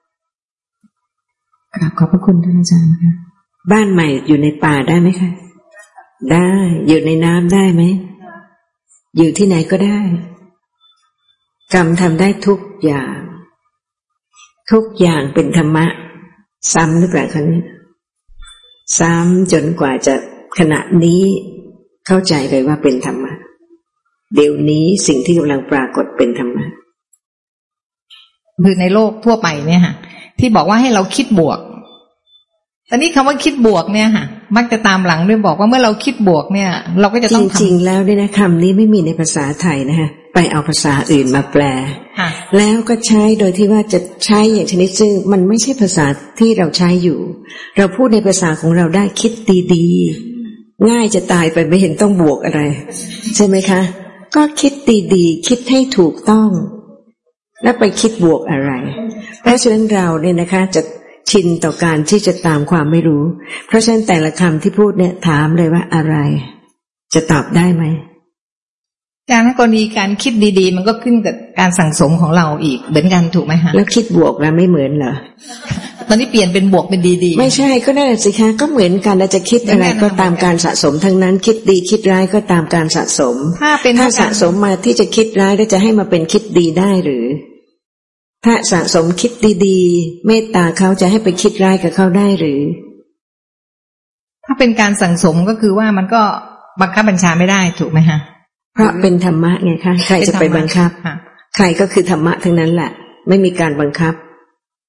กราบขอบพระคุณท่านอาจารย์ค่ะบ้านใหม่อยู่ในป่าได้ไหมคะได้อยู่ในน้ำได้ไหมอยู่ที่ไหนก็ได้กรรมทำได้ทุกอย่างทุกอย่างเป็นธรรมะซ้ำหรือเปล่าคะเนี่ยซ้ำจนกว่าจะขณะนี้เข้าใจเลยว่าเป็นธรรมะเดี๋ยวนี้สิ่งที่กำลังปรากฏเป็นธรรมะคือในโลกทั่วไปเนี่ยค่ะที่บอกว่าให้เราคิดบวกตอนนี้คำว่าคิดบวกเนี่ยค่ะมักจะตามหลังด้วยบอกว่าเมื่อเราคิดบวกเนี่ยเราก็จะต้องจริงๆแล้วเนี่ยนะคำนี้ไม่มีในภาษาไทยนะคะไปเอาภาษาอื่นมาแปลแล้วก็ใช้โดยที่ว่าจะใช้อย่างชนิดซึ่งมันไม่ใช่ภาษาที่เราใช้อยู่เราพูดในภาษาของเราได้คิดดีๆง่ายจะตายไปไม่เห็นต้องบวกอะไรใช่ไหมคะก็คิดดีๆคิดให้ถูกต้องแล้วไปคิดบวกอะไรเพราะฉะนั้นเราเนี่ยนะคะจะชินต่อการที่จะตามความไม่รู้เพราะฉะนั้นแต่ละคำที่พูดเนี่ยถามเลยว่าอะไรจะตอบได้ไหมการกรณีการคิดดีๆมันก็ขึ้นกับการสั่งสมของเราอีกเหมือนกันถูกไหมคะแล้วคิดบวกแล้วไม่เหมือนเหรอตอนนี้เปลี่ยนเป็นบวกเป็นดีๆไม่ใช่ก็นั่นแหละสิคะก็เหมือนกันเราจะคิดอะไรก็ตามการสะสมทั้งนั้นคิดดีคิดร้ายก็ตามการสะสมถ้าเป็นถ้าสะสมมาที่จะคิดร้ายแล้วจะให้มาเป็นคิดดีได้หรือถ้าสะสมคิดดีๆเมตตาเขาจะให้ไปคิดร้ายกับเขาได้หรือถ้าเป็นการสั่งสมก็คือว่ามันก็บังคับบัญชาไม่ได้ถูกไหมฮะเพราะเป็นธรรมะไงคะใครจะไปบังคับใครก็คือธรรมะทั้งนั้นแหละไม่มีการบังคับ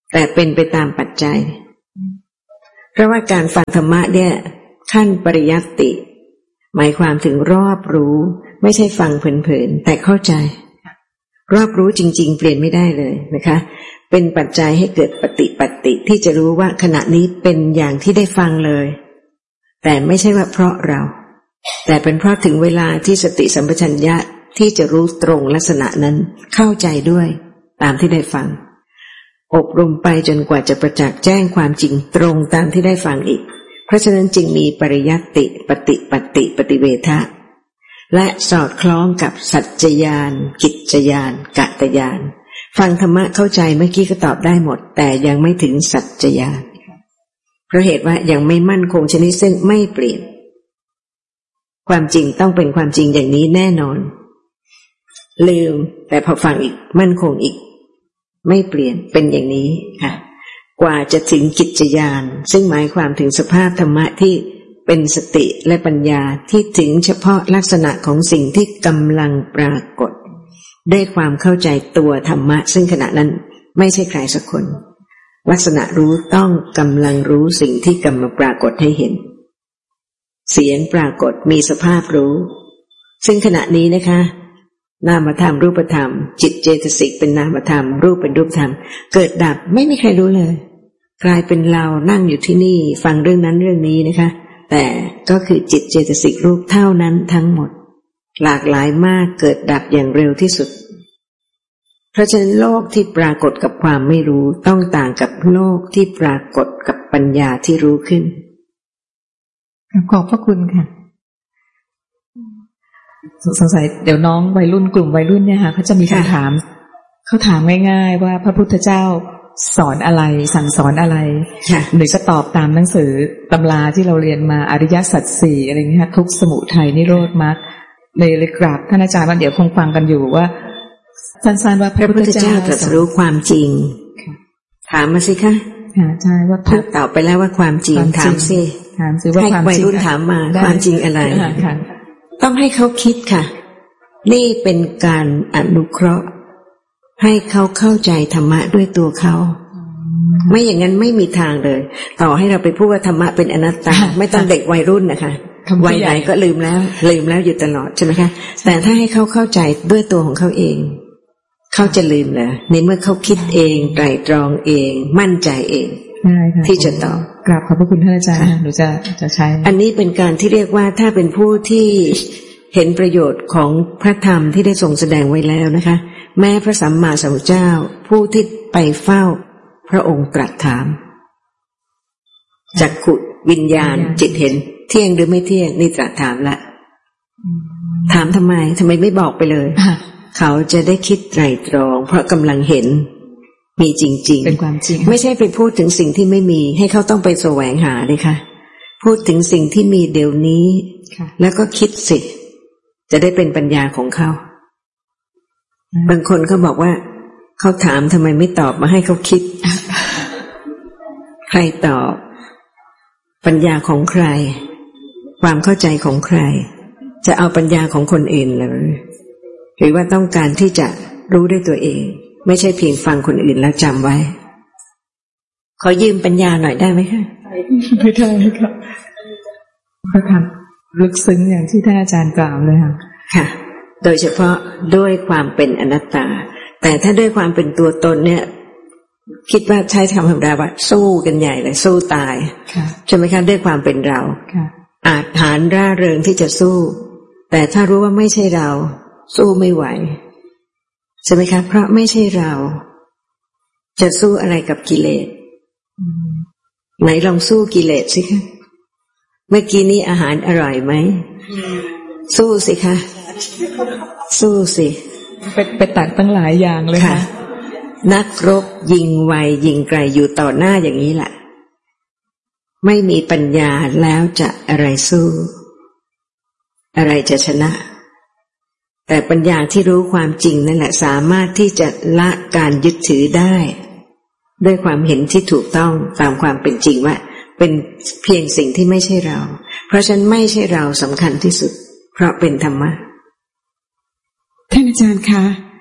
แต่เป็นไปตามปัจจัยเพราะว่าการฟังธรรมะเนี่ยขั้นปริยัติหมายความถึงรอบรู้ไม่ใช่ฟังเผลอๆแต่เข้าใจรอบรู้จริงๆเปลี่ยนไม่ได้เลยนะคะเป็นปัจจัยให้เกิดปฏิปัตติที่จะรู้ว่าขณะนี้เป็นอย่างที่ได้ฟังเลยแต่ไม่ใช่ว่าเพราะเราแต่เป็นเพราะถึงเวลาที่สติสัมปชัญญะที่จะรู้ตรงลักษณะนั้นเข้าใจด้วยตามที่ได้ฟังอบรมไปจนกว่าจะประจักษ์แจ้งความจริงตรงตามที่ได้ฟังอีกเพราะฉะนั้นจึงมีปริยัติปฏิปัตติปฏิเวทะและสอดคล้องกับสัจจญาณกิจจญาณกัตตญาณฟังธรรมะเข้าใจเมื่อกี้ก็ตอบได้หมดแต่ยังไม่ถึงสัจจญาณเพราะเหตุว่ายังไม่มั่นคงชนิดซึ่งไม่เปลี่ยนความจริงต้องเป็นความจริงอย่างนี้แน่นอนลืมแต่พอฟังอีกมั่นคงอีกไม่เปลี่ยนเป็นอย่างนี้ค่ะกว่าจะถึงกิจญาณซึ่งหมายความถึงสภาพธรรมะที่เป็นสติและปัญญาที่ถึงเฉพาะลักษณะของสิ่งที่กำลังปรากฏด้วยความเข้าใจตัวธรรมะซึ่งขณะนั้นไม่ใช่ใครสักคนลักษณะรู้ต้องกำลังรู้สิ่งที่กำลังปรากฏให้เห็นเสียงปรากฏมีสภาพรู้ซึ่งขณะนี้นะคะนามธรรมรูปธรรมจิตเจตสิกเป็นนามธรรมรูปเป็นรูปธรรมเกิดดับไม่มีใครรู้เลยกลายเป็นเรานั่งอยู่ที่นี่ฟังเรื่องนั้นเรื่องนี้นะคะแต่ก็คือจิตเจตสิกรูปเท่านั้นทั้งหมดหลากหลายมากเกิดดับอย่างเร็วที่สุดเพราะฉะนั้นโลกที่ปรากฏกับความไม่รู้ต้องต่างกับโลกที่ปรากฏกับปัญญาที่รู้ขึ้นขอบพระคุณค่ะสงสัยเดี๋ยวน้องวัยรุ่นกลุ่มวัยรุ่นเนี่ยค่ะเขาจะมีคำถามเขาถามง่ายๆว่าพระพุทธเจ้าสอนอะไรสั่งสอนอะไรหรือจะตอบตามหนังสือตำราที่เราเรียนมาอริยสัจสี่อะไรอย่างเงี้ยทุกข์สมุทัยนิโรธมรรคเลยเลยกราบท่านอาจารย์ว่าเดี๋ยวคงฟังกันอยู่ว่าสั้นๆว่าพระพุทธเจ้าตรัสรู้ความจริงถามมาสิคะใช่ว่าทุกตอบไปแล้วว่าความจริงถามสิถามสิว่าความจริงวัยรุ่นถามมาความจริงอะไรต้องให้เขาคิดค่ะนี่เป็นการอนุเคราะห์ให้เขาเข้าใจธรรมะด้วยตัวเขาไม่อย่างนั้นไม่มีทางเลยต่อให้เราไปพูดว่าธรรมะเป็นอนัตตาไม่ต้องเด็กวัยรุ่นนะคะวัยไหนก็ลืมแล้วลืมแล้วอยู่ตลอดใช่ไหมคะแต่ถ้าให้เขาเข้าใจด้วยตัวของเขาเองเขาจะลืมเหรอในเมื่อเขาคิดเองไตร่ตรองเองมั่นใจเองที่จะตอบกราบขอบพระคุณท่านอาจารย์หนูจะจะใช้อันนี้เป็นการที่เรียกว่าถ้าเป็นผู้ที่เห็นประโยชน์ของพระธรรมที่ได้ทรงแสดงไว้แล้วนะคะแม้พระสัมมาสัมพุทธเจ้าผู้ที่ไปเฝ้าพระองค์ตรัสถามจักขุวิญญาณจิตเห็นเที่ยงหรือไม่เที่ยงนี่ตรัสถามละถามทำไมทำไมไม่บอกไปเลยเขาจะได้คิดไตร่ตรองเพราะกำลังเห็นมีจริงๆเป็นความจริงไม่ใช่ไปพูดถึงสิ่งที่ไม่มีให้เขาต้องไปแสวงหาเลยค่ะพูดถึงสิ่งที่มีเดี๋ยวนี้แล้วก็คิดสิจะได้เป็นปัญญาของเขาบางคนเขาบอกว่าเขาถามทำไมไม่ตอบมาให้เขาคิดใครตอบปัญญาของใครความเข้าใจของใครจะเอาปัญญาของคนอื่นหรือหรือว่าต้องการที่จะรู้ด้วยตัวเองไม่ใช่เพียงฟังคนอื่นแล้วจำไว้ขอยืมปัญญาหน่อยได้ไหมคะไม่ได้ค่ะพระธรรมลึกซึ้งอย่างที่ท่านอาจารย์กล่าวเลยค่ะค่ะโดยเฉพาะด้วยความเป็นอนัตตาแต่ถ้าด้วยความเป็นตัวตนเนี่ยคิดว่าใช้คำธรรมดาว่าสู้กันใหญ่เลยสู้ตายใช่ไหมคะด้วยความเป็นเราอาจหาญร่าเริงที่จะสู้แต่ถ้ารู้ว่าไม่ใช่เราสู้ไม่ไหวใช่ไหมคะเพราะไม่ใช่เราจะสู้อะไรกับกิเลสไหนลองสู้กิเลสสิคะเมื่อกี้นี้อาหารอร่อยไหมสู้สิคะสู้สิไปไปตัดตั้งหลายอย่างเลยค่ะนักรบยิงไวยิงไกลอยู่ต่อหน้าอย่างนี้แหละไม่มีปัญญาแล้วจะอะไรสู้อะไรจะชนะแต่ปัญญาที่รู้ความจริงนั่นแหละสามารถที่จะละการยึดถือได้ด้วยความเห็นที่ถูกต้องตามความเป็นจริงว่าเป็นเพียงสิ่งที่ไม่ใช่เราเพราะฉะนั้นไม่ใช่เราสำคัญที่สุดเพราะเป็นธรรมะท่านอาจารย์คะ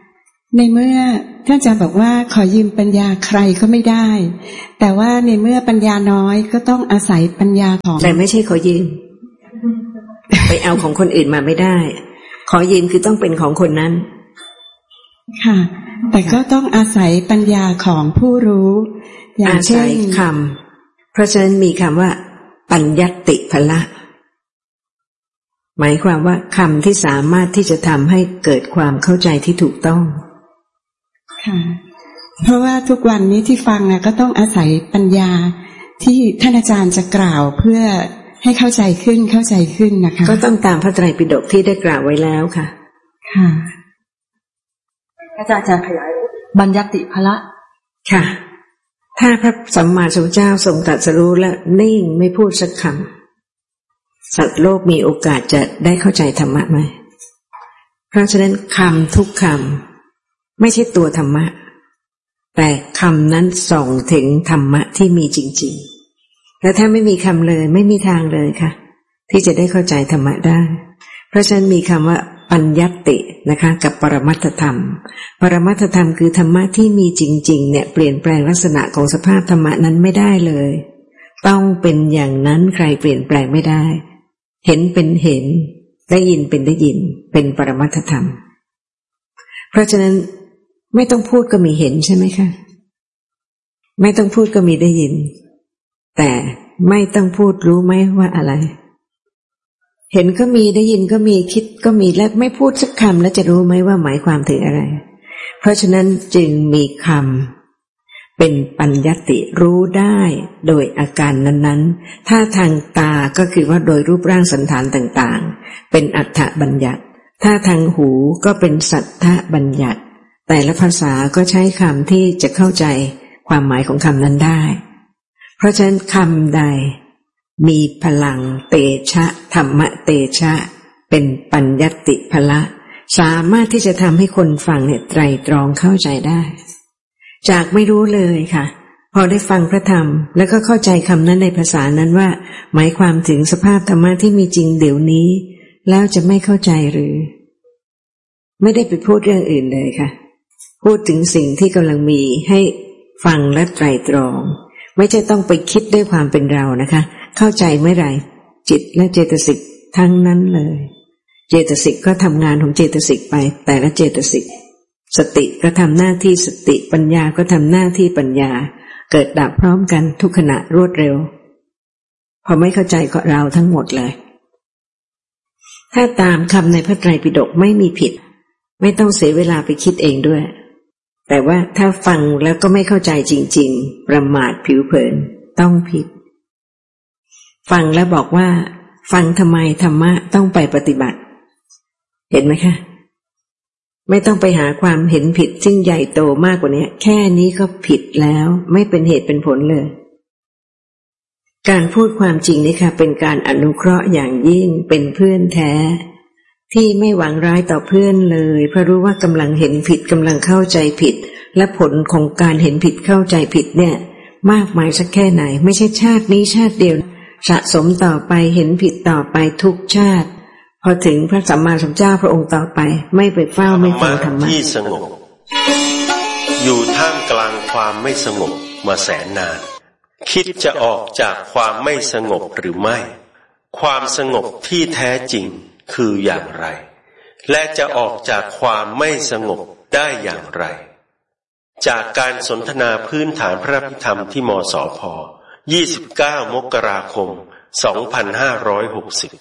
ในเมื่อท่านอาจารย์บอกว่าขอยืมปัญญาใครก็ไม่ได้แต่ว่าในเมื่อปัญญาน้อยก็ต้องอาศัยปัญญาของแต่ไม่ใช่ขอยืม ไปเอาของคนอื่นมาไม่ได้ขอยืมคือต้องเป็นของคนนั้นค่ะแต่ก็ต้องอาศัยปัญญาของผู้รู้อย่างเช่นคำเพราะฉะนั้นมีคำว่าปัญญติพละหมายความว่าคำที่สามารถที่จะทำให้เกิดความเข้าใจที่ถูกต้องค่ะเพราะว่าทุกวันนี้ที่ฟังนะก็ต้องอาศัยปัญญาที่ท่านอาจารย์จะกล่าวเพื่อให้เข้าใจขึ้นเข้าใจขึ้นนะคะก็ต้องตามพระไตรปิฎกที่ได้กล่าวไว้แล้วค่ะค่ะอาจารย์จะขยายบัญญัติพละค่ะถ้าพระสัมมาสัมพุทธเจ้าทรงตรัสรู้และนิ่งไม่พูดสักคำสัตว์โลกมีโอกาสจะได้เข้าใจธรรมะไหมเพราะฉะนั้นคำทุกคำไม่ใช่ตัวธรรมะแต่คำนั้นส่งถึงธรรมะที่มีจริงๆและถ้าไม่มีคำเลยไม่มีทางเลยค่ะที่จะได้เข้าใจธรรมะได้เพราะฉะนั้นมีคำว่าปัญญัตินะคะกับปรมัตถธรรมปรมัตถธรรมคือธรรมะที่มีจริงๆเนี่ยเปลี่ยนแปลงลักษณะของสภาพธรรมะนั้นไม่ได้เลยต้องเป็นอย่างนั้นใครเปลี่ยนแปลงไม่ได้เห็นเป็นเห็นได้ยินเป็นได้ยินเป็นปรมัตถธรรมเพราะฉะนั้นไม่ต้องพูดก็มีเห็นใช่ไหมคะไม่ต้องพูดก็มีได้ยินแต่ไม่ต้องพูดรู้ไหมว่าอะไรเห็นก็มีได้ยินก็มีคิดก็มีและไม่พูดสักคำแล้วจะรู้ไหมว่าหมายความถึงอะไรเพราะฉะนั้นจึงมีคำเป็นปัญญัติรู้ได้โดยอาการนั้นๆถ้าทางตาก็คือว่าโดยรูปร่างสันฐานต่างๆเป็นอัฏฐบัญญัติถ้าทางหูก็เป็นสัทธบัญญัติแต่ละภาษาก็ใช้คำที่จะเข้าใจความหมายของคำนั้นได้เพราะฉะนั้นคำใดมีพลังเตชะธรรมะเตชะเป็นปัญญัติพละสามารถที่จะทำให้คนฟังเนี่ยไตรตรองเข้าใจได้จากไม่รู้เลยค่ะพอได้ฟังพระธรรมแล้วก็เข้าใจคำนั้นในภาษานั้นว่าหมายความถึงสภาพธรรมะที่มีจริงเดี๋ยวนี้แล้วจะไม่เข้าใจหรือไม่ได้ไปพูดเรื่องอื่นเลยค่ะพูดถึงสิ่งที่กำลังมีให้ฟังและไตรตรองไม่ใช่ต้องไปคิดด้วยความเป็นเรานะคะเข้าใจเมื่อไหร่จิตและเจตสิกทั้งนั้นเลยเจตสิกก็ทำงานของเจตสิกไปแต่ละเจตสิกสติก็ทำหน้าที่สติปัญญาก็ทำหน้าที่ปัญญาเกิดดับพร้อมกันทุกขณะรวดเร็วพอไม่เข้าใจก็เราทั้งหมดเลยถ้าตามคำในพระไตรปิฎกไม่มีผิดไม่ต้องเสียเวลาไปคิดเองด้วยแต่ว่าถ้าฟังแล้วก็ไม่เข้าใจจริงๆประมาทผิวเผินต้องผิดฟังแล้วบอกว่าฟังทำไมธรรมะต้องไปปฏิบัติเห็นไหมคะไม่ต้องไปหาความเห็นผิดซึ่งใหญ่โตมากกว่านี้แค่นี้ก็ผิดแล้วไม่เป็นเหตุเป็นผลเลยการพูดความจริงนี่ค่ะเป็นการอนุเคราะห์อย่างยิ่งเป็นเพื่อนแท้ที่ไม่หวังร้ายต่อเพื่อนเลยเพราะรู้ว่ากำลังเห็นผิดกำลังเข้าใจผิดและผลของการเห็นผิดเข้าใจผิดเนี่ยมากมายสักแค่ไหนไม่ใช่ชาตินี้ชาติเดียวสะสมต่อไปเห็นผิดต่อไปทุกชาติพอถึงพระสัมมาสัมพุทธเจ้าพระองค์ต่อไปไม่ไปเฝ้าไม่ฟังธรรมะที่สงบอยู่ท่ามกลางความไม่สงบมาแสนนานคิดจะออกจากความไม่สงบหรือไม่ความสงบที่แท้จริงคืออย่างไรและจะออกจากความไม่สงบได้อย่างไรจากการสนทนาพื้นฐานพระพิธรรมที่มสพยี่สิบเก้ามกราคมสองพันห้าร้อยหกสิบ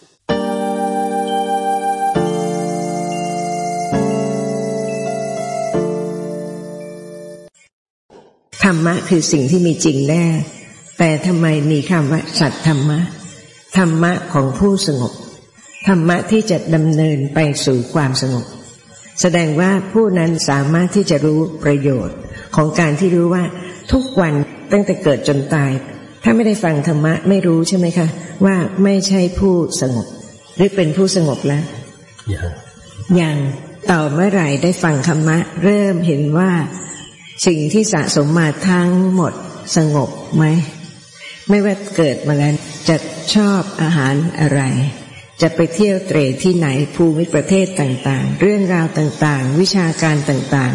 ธรรมะคือสิ่งที่มีจริงแน่แต่ทำไมมีคำว่าสัตธรรมะธรรมะของผู้สงบธรรมะที่จะดำเนินไปสู่ความสงบแสดงว่าผู้นั้นสามารถที่จะรู้ประโยชน์ของการที่รู้ว่าทุกวันตั้งแต่เกิดจนตายถ้าไม่ได้ฟังธรรมะไม่รู้ใช่ไหมคะว่าไม่ใช่ผู้สงบหรือเป็นผู้สงบแล้วยังยังต่อเมื่อไหร่ได้ฟังธรรมะเริ่มเห็นว่าสิ่งที่สะสมมาทั้งหมดสงบไหมไม่ว่าเกิดมาแล้วจะชอบอาหารอะไรจะไปเที่ยวเตร่ที่ไหนภูมิประเทศต่างๆเรื่องราวต่างๆวิชาการต่าง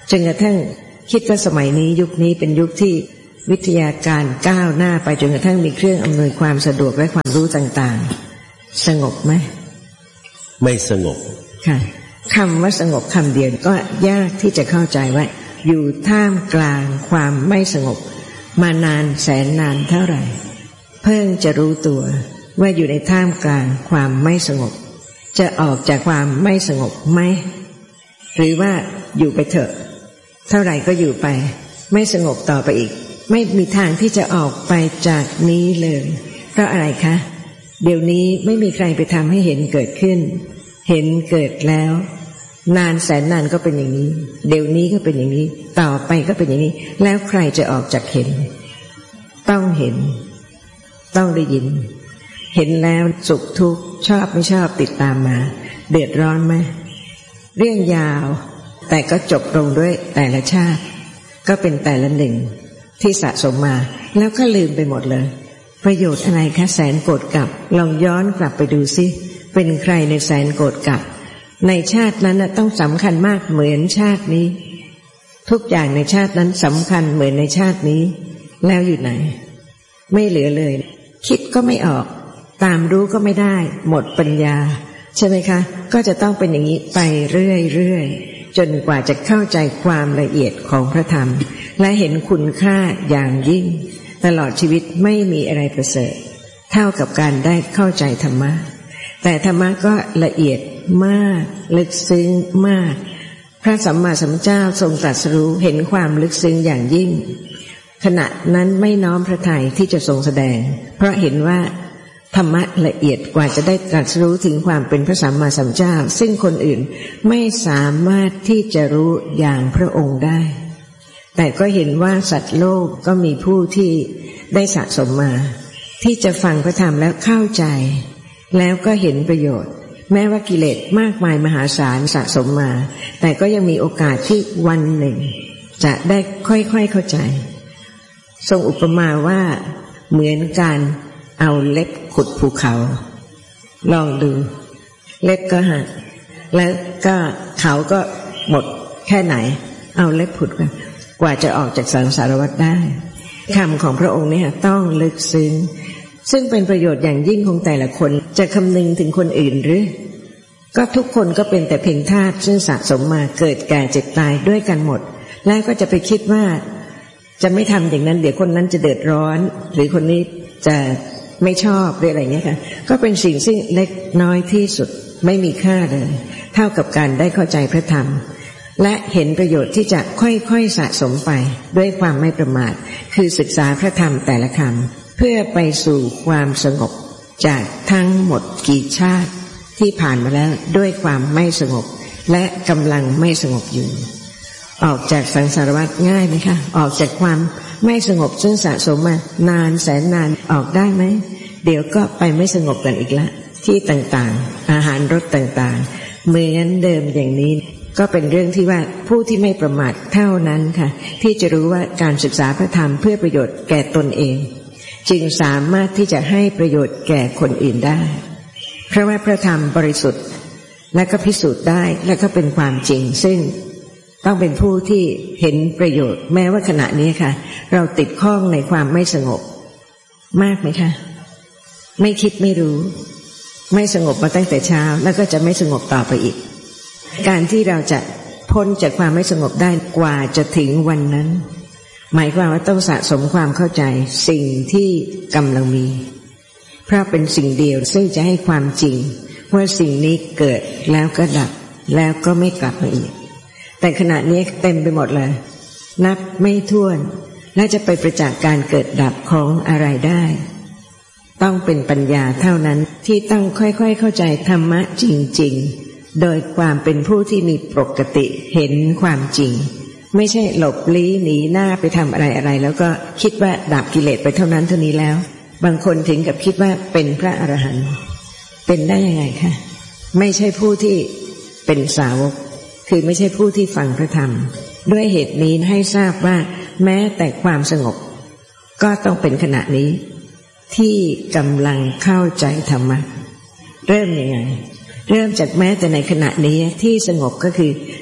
จนกระทั่งคิดว่าสมัยนี้ยุคนี้เป็นยุคที่วิทยาการก้าวหน้าไปจนกระทั่งมีเครื่องอำนวยความสะดวกและความรู้ต่างๆสงบไหมไม่สงบค่ะคำว่าสงบคำเดียวก็ยากที่จะเข้าใจว่าอยู่ท่ามกลางความไม่สงบมานานแสนนานเท่าไหร่เพิ่งจะรู้ตัวว่าอยู่ในท่ามกลางความไม่สงบจะออกจากความไม่สงบไหมหรือว่าอยู่ไปเถอะเท่าไหร่ก็อยู่ไปไม่สงบต่อไปอีกไม่มีทางที่จะออกไปจากนี้เลยเพราะอะไรคะเดี๋ยวนี้ไม่มีใครไปทำให้เห็นเกิดขึ้นเห็นเกิดแล้วนานแสนนานก็เป็นอย่างนี้เดี๋ยวนี้ก็เป็นอย่างนี้ต่อไปก็เป็นอย่างนี้แล้วใครจะออกจากเห็นต้องเห็นต้องได้ยินเห็นแล้วสุขทุกข์ชอบไม่ชอบติดตามมาเดือดร้อนไหมเรื่องยาวแต่ก็จบลงด้วยแต่ละชาติก็เป็นแต่ละหนึ่งที่สะสมมาแล้วก็ลืมไปหมดเลยประโยชน์อะไรคะแสนโกรธกลับลองย้อนกลับไปดูสิเป็นใครในแสนโกรธกลับในชาตินั้นต้องสำคัญมากเหมือนชาตินี้ทุกอย่างในชาตินั้นสำคัญเหมือนในชาตินี้แล้วอยู่ไหนไม่เหลือเลยคิดก็ไม่ออกตามรู้ก็ไม่ได้หมดปัญญาใช่ไหมคะก็จะต้องเป็นอย่างนี้ไปเรื่อยๆจนกว่าจะเข้าใจความละเอียดของพระธรรมและเห็นคุณค่าอย่างยิ่งตลอดชีวิตไม่มีอะไรประเสริฐเท่ากับการได้เข้าใจธรรมะแต่ธรรมะก็ละเอียดมากลึกซึ้งมากพระสัมมาสัมพุทธเจ้าทรงตรัสรู้เห็นความลึกซึ้งอย่างยิ่งขณะนั้นไม่น้อมพระทัยที่จะทรงแสดงเพราะเห็นว่าธรรมะละเอียดกว่าจะได้ตรัสรู้ถึงความเป็นพระสัมมาสัมพุทธเจ้าซึ่งคนอื่นไม่สามารถที่จะรู้อย่างพระองค์ได้แต่ก็เห็นว่าสัตว์โลกก็มีผู้ที่ได้สะสมมาที่จะฟังพระธรรมแล้วเข้าใจแล้วก็เห็นประโยชน์แม้ว่ากิเลสมากมายมหาศาลสะสมมาแต่ก็ยังมีโอกาสที่วันหนึ่งจะได้ค่อยๆเข้าใจทรงอุปมาว่าเหมือนการเอาเล็บขุดภูเขาลองดูเล็บก็หักแล้วก็เขาก็หมดแค่ไหนเอาเล็บขุดกันกว่าจะออกจากสังสารวัฏได้คำของพระองค์เนี่ยต้องลึกซึ้งซึ่งเป็นประโยชน์อย่างยิ่งของแต่ละคนจะคำนึงถึงคนอื่นหรือก็ทุกคนก็เป็นแต่เพียงธาตุซึ่งสะสมมาเกิดแก่เจ็บตายด้วยกันหมดแล้วก็จะไปคิดว่าจะไม่ทำอย่างนั้นเดี๋ยวคนนั้นจะเดือดร้อนหรือคนนี้จะไม่ชอบหรืออะไรเงี้ยค่ะก็เป็นสิ่งซึ่งเล็กน้อยที่สุดไม่มีค่าเลยเท่ากับการได้เข้าใจพระธรรมและเห็นประโยชน์ที่จะค่อยๆสะสมไปด้วยความไม่ประมาทคือศึกษาพระธรรมแต่ละคำเพื่อไปสู่ความสงบจากทั้งหมดกี่ชาติที่ผ่านมาแล้วด้วยความไม่สงบและกำลังไม่สงบอยู่ออกจากสังสารวัฏง่ายไหมคะออกจากความไม่สงบซึ่งสะสมมานานแสนนานออกได้ไหมเดี๋ยวก็ไปไม่สงบกันอีกละที่ต่างๆอาหารรสต่างๆเหมือนเดิมอย่างนี้ก็เป็นเรื่องที่ว่าผู้ที่ไม่ประมาทเท่านั้นค่ะที่จะรู้ว่าการศึกษาพระธรรมเพื่อประโยชน์แก่ตนเองจึงสามารถที่จะให้ประโยชน์แก่คนอื่นได้เพราะว่าพระธรรมบริสุทธิ์และก็พิสูจน์ได้และก็เป็นความจริงซึ่งต้องเป็นผู้ที่เห็นประโยชน์แม้ว่าขณะนี้ค่ะเราติดข้องในความไม่สงบมากไหมคะไม่คิดไม่รู้ไม่สงบมาตั้งแต่เช้าแล้วก็จะไม่สงบต่อไปอีกการที่เราจะพ้นจากความไม่สงบได้กว่าจะถึงวันนั้นหมายความว่าต้องสะสมความเข้าใจสิ่งที่กำลังมีเพราะเป็นสิ่งเดียวซึ่งจะให้ความจริงว่าสิ่งนี้เกิดแล้วก็ดับแล้วก็ไม่กลับมาอีกแต่ขณะนี้เต็มไปหมดเลยนับไม่ถ้วนและจะไปประจักษ์การเกิดดับของอะไรได้ต้องเป็นปัญญาเท่านั้นที่ต้องค่อยๆเข้าใจธรรมะจริงๆโดยความเป็นผู้ที่มีปกติเห็นความจริงไม่ใช่หลบลี้หนีหน้าไปทำอะไรอะไรแล้วก็คิดว่าดับกิเลสไปเท่านั้นเท่านี้แล้วบางคนถึงกับคิดว่าเป็นพระอรหันต์เป็นได้ยังไงคะไม่ใช่ผู้ที่เป็นสาวกคือไม่ใช่ผู้ที่ฟังพระธรรมด้วยเหตุนี้ให้ทราบว่าแม้แต่ความสงบก็ต้องเป็นขณะนี้ที่กำลังเข้าใจธรรมะเริ่มยังไงเริ่มจากแม้แต่ในขณะนี้ที่สงบก็คือ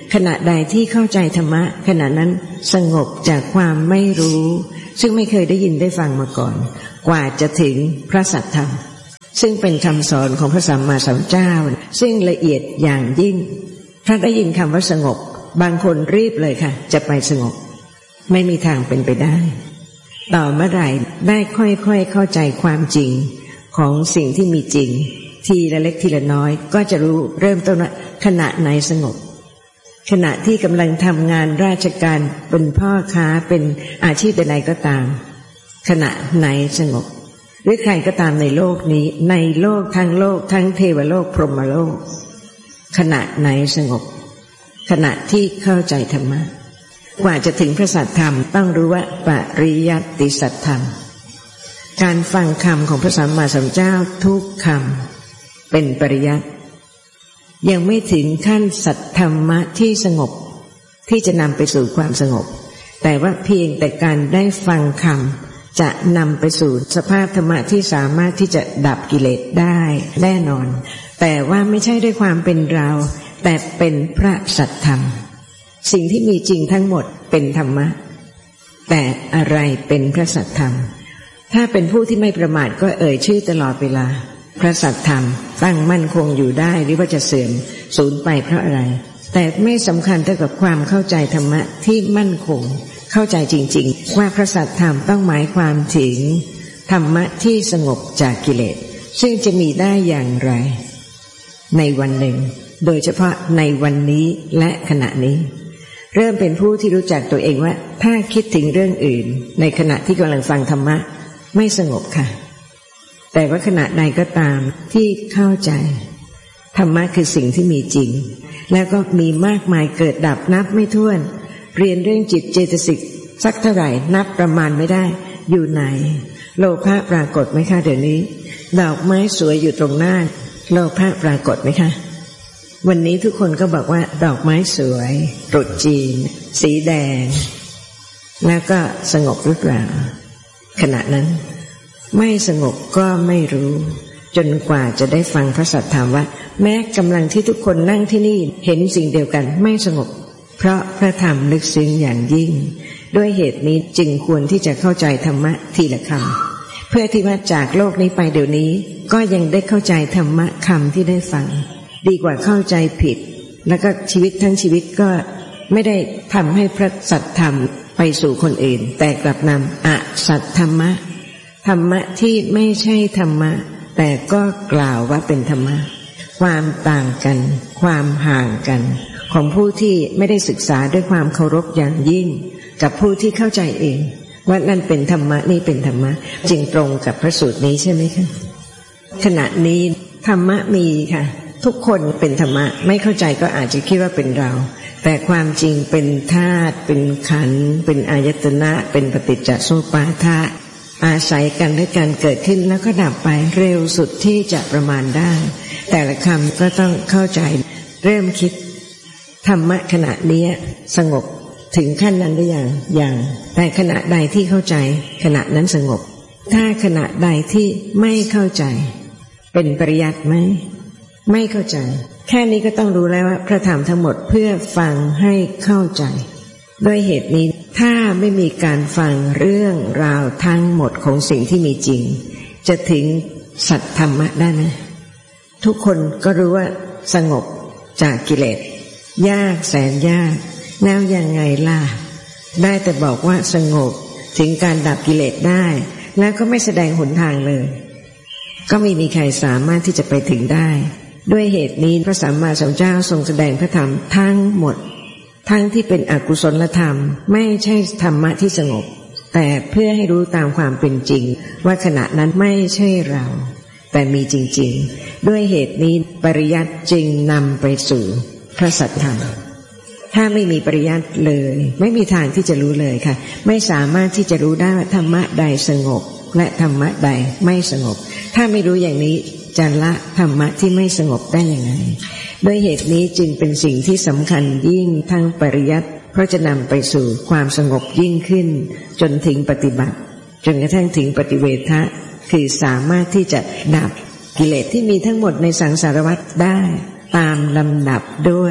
ขณะใดที่เข้าใจธรรมะขณะนั้นสงบจากความไม่รู้ซึ่งไม่เคยได้ยินได้ฟังมาก่อนกว่าจะถึงพระสัทธรรมซึ่งเป็นคำสอนของพระสัมมาสัมพุทธเจ้าซึ่งละเอียดอย่างยิ่งถ้าได้ยินคำว่าสงบบางคนรีบเลยค่ะจะไปสงบไม่มีทางเป็นไปได้ต่อเมื่อไหร่ได้ค่อยๆเข้าใจความจริงของสิ่งที่มีจริงทีละเล็กทีละน้อยก็จะรู้เริ่มต้นว่าขณะไหนสงบขณะที่กำลังทำงานราชการเป็นพ่อค้าเป็นอาชีพใดๆก็ตามขณะไหนสงบหรือใครก็ตามในโลกนี้ในโลกทั้งโลกทั้งเทวโลกพรหมโลกขณะไหนสงบขณะที่เข้าใจธรรมะกว่าจะถึงพระสัทธรรมต้องรู้ว่าปริยัติสัทธรรมการฟังคำของพระสัมมาสัมพุทธเจ้าทุกคำเป็นปริยัติยังไม่ถึงขั้นสัทธรรมะที่สงบที่จะนำไปสู่ความสงบแต่ว่าเพียงแต่การได้ฟังคำจะนำไปสู่สภาพธรรมะที่สามารถที่จะดับกิเลสได้แน่นอนแต่ว่าไม่ใช่ด้วยความเป็นเราแต่เป็นพระสัทธรรมสิ่งที่มีจริงทั้งหมดเป็นธรรมะแต่อะไรเป็นพระสัทธรรมถ้าเป็นผู้ที่ไม่ประมาทก็เอ่ยชื่อตลอดเวลาพระสัทธรรมตั้งมั่นคงอยู่ได้หรือว่าจะเสื่อมสูญไปเพราะอะไรแต่ไม่สำคัญเท่ากับความเข้าใจธรรมะที่มั่นคงเข้าใจจริงๆว่าพระสัทธรรมต้องหมายความถึงธรรมะที่สงบจากกิเลสซึ่งจะมีได้อย่างไรในวันหนึ่งโดยเฉพาะในวันนี้และขณะนี้เริ่มเป็นผู้ที่รู้จักตัวเองว่าถ้าคิดถึงเรื่องอื่นในขณะที่กำลังฟังธรรมะไม่สงบค่ะแต่ว่าขณะใดก็ตามที่เข้าใจธรรมะคือสิ่งที่มีจริงแล้วก็มีมากมายเกิดดับนับไม่ถ้วนเรียนเรื่องจิตเจตสิกสักเท่าไหร่นับประมาณไม่ได้อยู่ไหนโลภะปรากฏไหมคะเดี๋ยวนี้ดอกไม้สวยอยู่ตรงหน้าโลภะปรากฏไหมคะวันนี้ทุกคนก็บอกว่าดอกไม้สวยตรุษจีนสีแดงแล้วก็สงบหรือเปล่าขณะนั้นไม่สงบก็ไม่รู้จนกว่าจะได้ฟังพระสัทธรรมว่าแม้กำลังที่ทุกคนนั่งที่นี่เห็นสิ่งเดียวกันไม่สงบเพราะพระธรรมลึกซึ้งอย่างยิ่งด้วยเหตุนี้จึงควรที่จะเข้าใจธรรมะทีละคำเพื่อที่ว่าจากโลกนี้ไปเดี๋ยวนี้ก็ยังได้เข้าใจธรรมะคำที่ได้ฟังดีกว่าเข้าใจผิดแล้วก็ชีวิตทั้งชีวิตก็ไม่ได้ทำให้พระสัทธรรมไปสู่คนอื่นแต่กลับนำอสัทธรรมะธรรมะที่ไม่ใช่ธรรมะแต่ก็กล่าวว่าเป็นธรรมะความต่างกันความห่างกันของผู้ที่ไม่ได้ศึกษาด้วยความเคารพอย่างยิ่งกับผู้ที่เข้าใจเองว่านั่นเป็นธรรมะนี่เป็นธรรมะจึงตรงกับพระสูตรนี้ใช่ไหมคะขณะนี้ธรรมะมีค่ะทุกคนเป็นธรรมะไม่เข้าใจก็อาจจะคิดว่าเป็นเราแต่ความจริงเป็นธาตุเป็นขันธ์เป็นอายตนะเป็นปฏิจจสมุปบาทะอาศัยกันและการเกิดขึ้นแล้วก็ดับไปเร็วสุดที่จะประมาณได้แต่ละคำก็ต้องเข้าใจเริ่มคิดธรรมะขณะนี้สงบถึงขั้นนั้นหรือยังยังแต่ขณะใดที่เข้าใจขณะนั้นสงบถ้าขณะใดที่ไม่เข้าใจเป็นปริยัติไหมไม่เข้าใจแค่นี้ก็ต้องรู้แล้วว่าพระธรรมทั้งหมดเพื่อฟังให้เข้าใจด้วยเหตุนี้ถ้าไม่มีการฟังเรื่องราวทั้งหมดของสิ่งที่มีจริงจะถึงสัทธรรมะได้ไหมทุกคนก็รู้ว่าสงบจากกิเลสยากแสนยากแล้วยังไงล่ะได้แต่บอกว่าสงบถึงการดับกิเลสได้แล้วก็ไม่แสดงหนทางเลยก็ไม่มีใครสามารถที่จะไปถึงได้ด้วยเหตุนี้พระสัมมาสัมพุทธเจ้าทรงแสดงพระธรรมทั้งหมดทั้งที่เป็นอกุศลธรรมไม่ใช่ธรรมะที่สงบแต่เพื่อให้รู้ตามความเป็นจริงว่าขณะนั้นไม่ใช่เราแต่มีจริงๆด้วยเหตุนี้ปริยัติจึงนำไปสู่พระสัทธรรมถ้าไม่มีปริยัติเลยไม่มีทางที่จะรู้เลยค่ะไม่สามารถที่จะรู้ได้ว่าธรรมะใดสงบและธรรมะใดไม่สงบถ้าไม่รู้อย่างนี้จะละธรรมะที่ไม่สงบได้อย่างไรด้วยเหตุนี้จึงเป็นสิ่งที่สำคัญยิ่งทั้งปริยัติเพราะจะนำไปสู่ความสงบยิ่งขึ้นจนถึงปฏิบัติจนกระทั่งถึงปฏิเวทะคือสามารถที่จะดับกิเลสที่มีทั้งหมดในสังสารวัฏได้ตามลำดับด้วย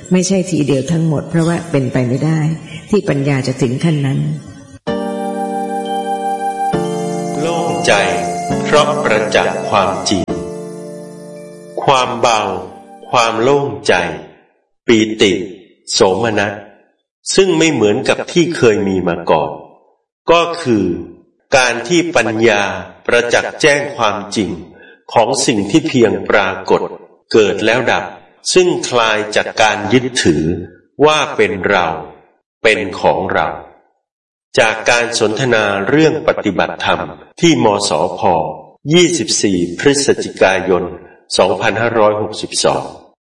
ไม่ใช่ทีเดียวทั้งหมดเพราะว่าเป็นไปไม่ได้ที่ปัญญาจะถึงขั้นนั้นโล่งใจเพราะประจักษ์ความจริงความเบาความโล่งใจปีติโสมนัสซึ่งไม่เหมือนกับที่เคยมีมาก่อนก็คือการที่ปัญญาประจักษ์แจ้งความจริงของสิ่งที่เพียงปรากฏเกิดแล้วดับซึ่งคลายจากการยึดถือว่าเป็นเราเป็นของเราจากการสนทนาเรื่องปฏิบัติธรรมที่มสพยี่สิบสี่พฤศจิกายนสองพันห้าร้อยหกสิบสอง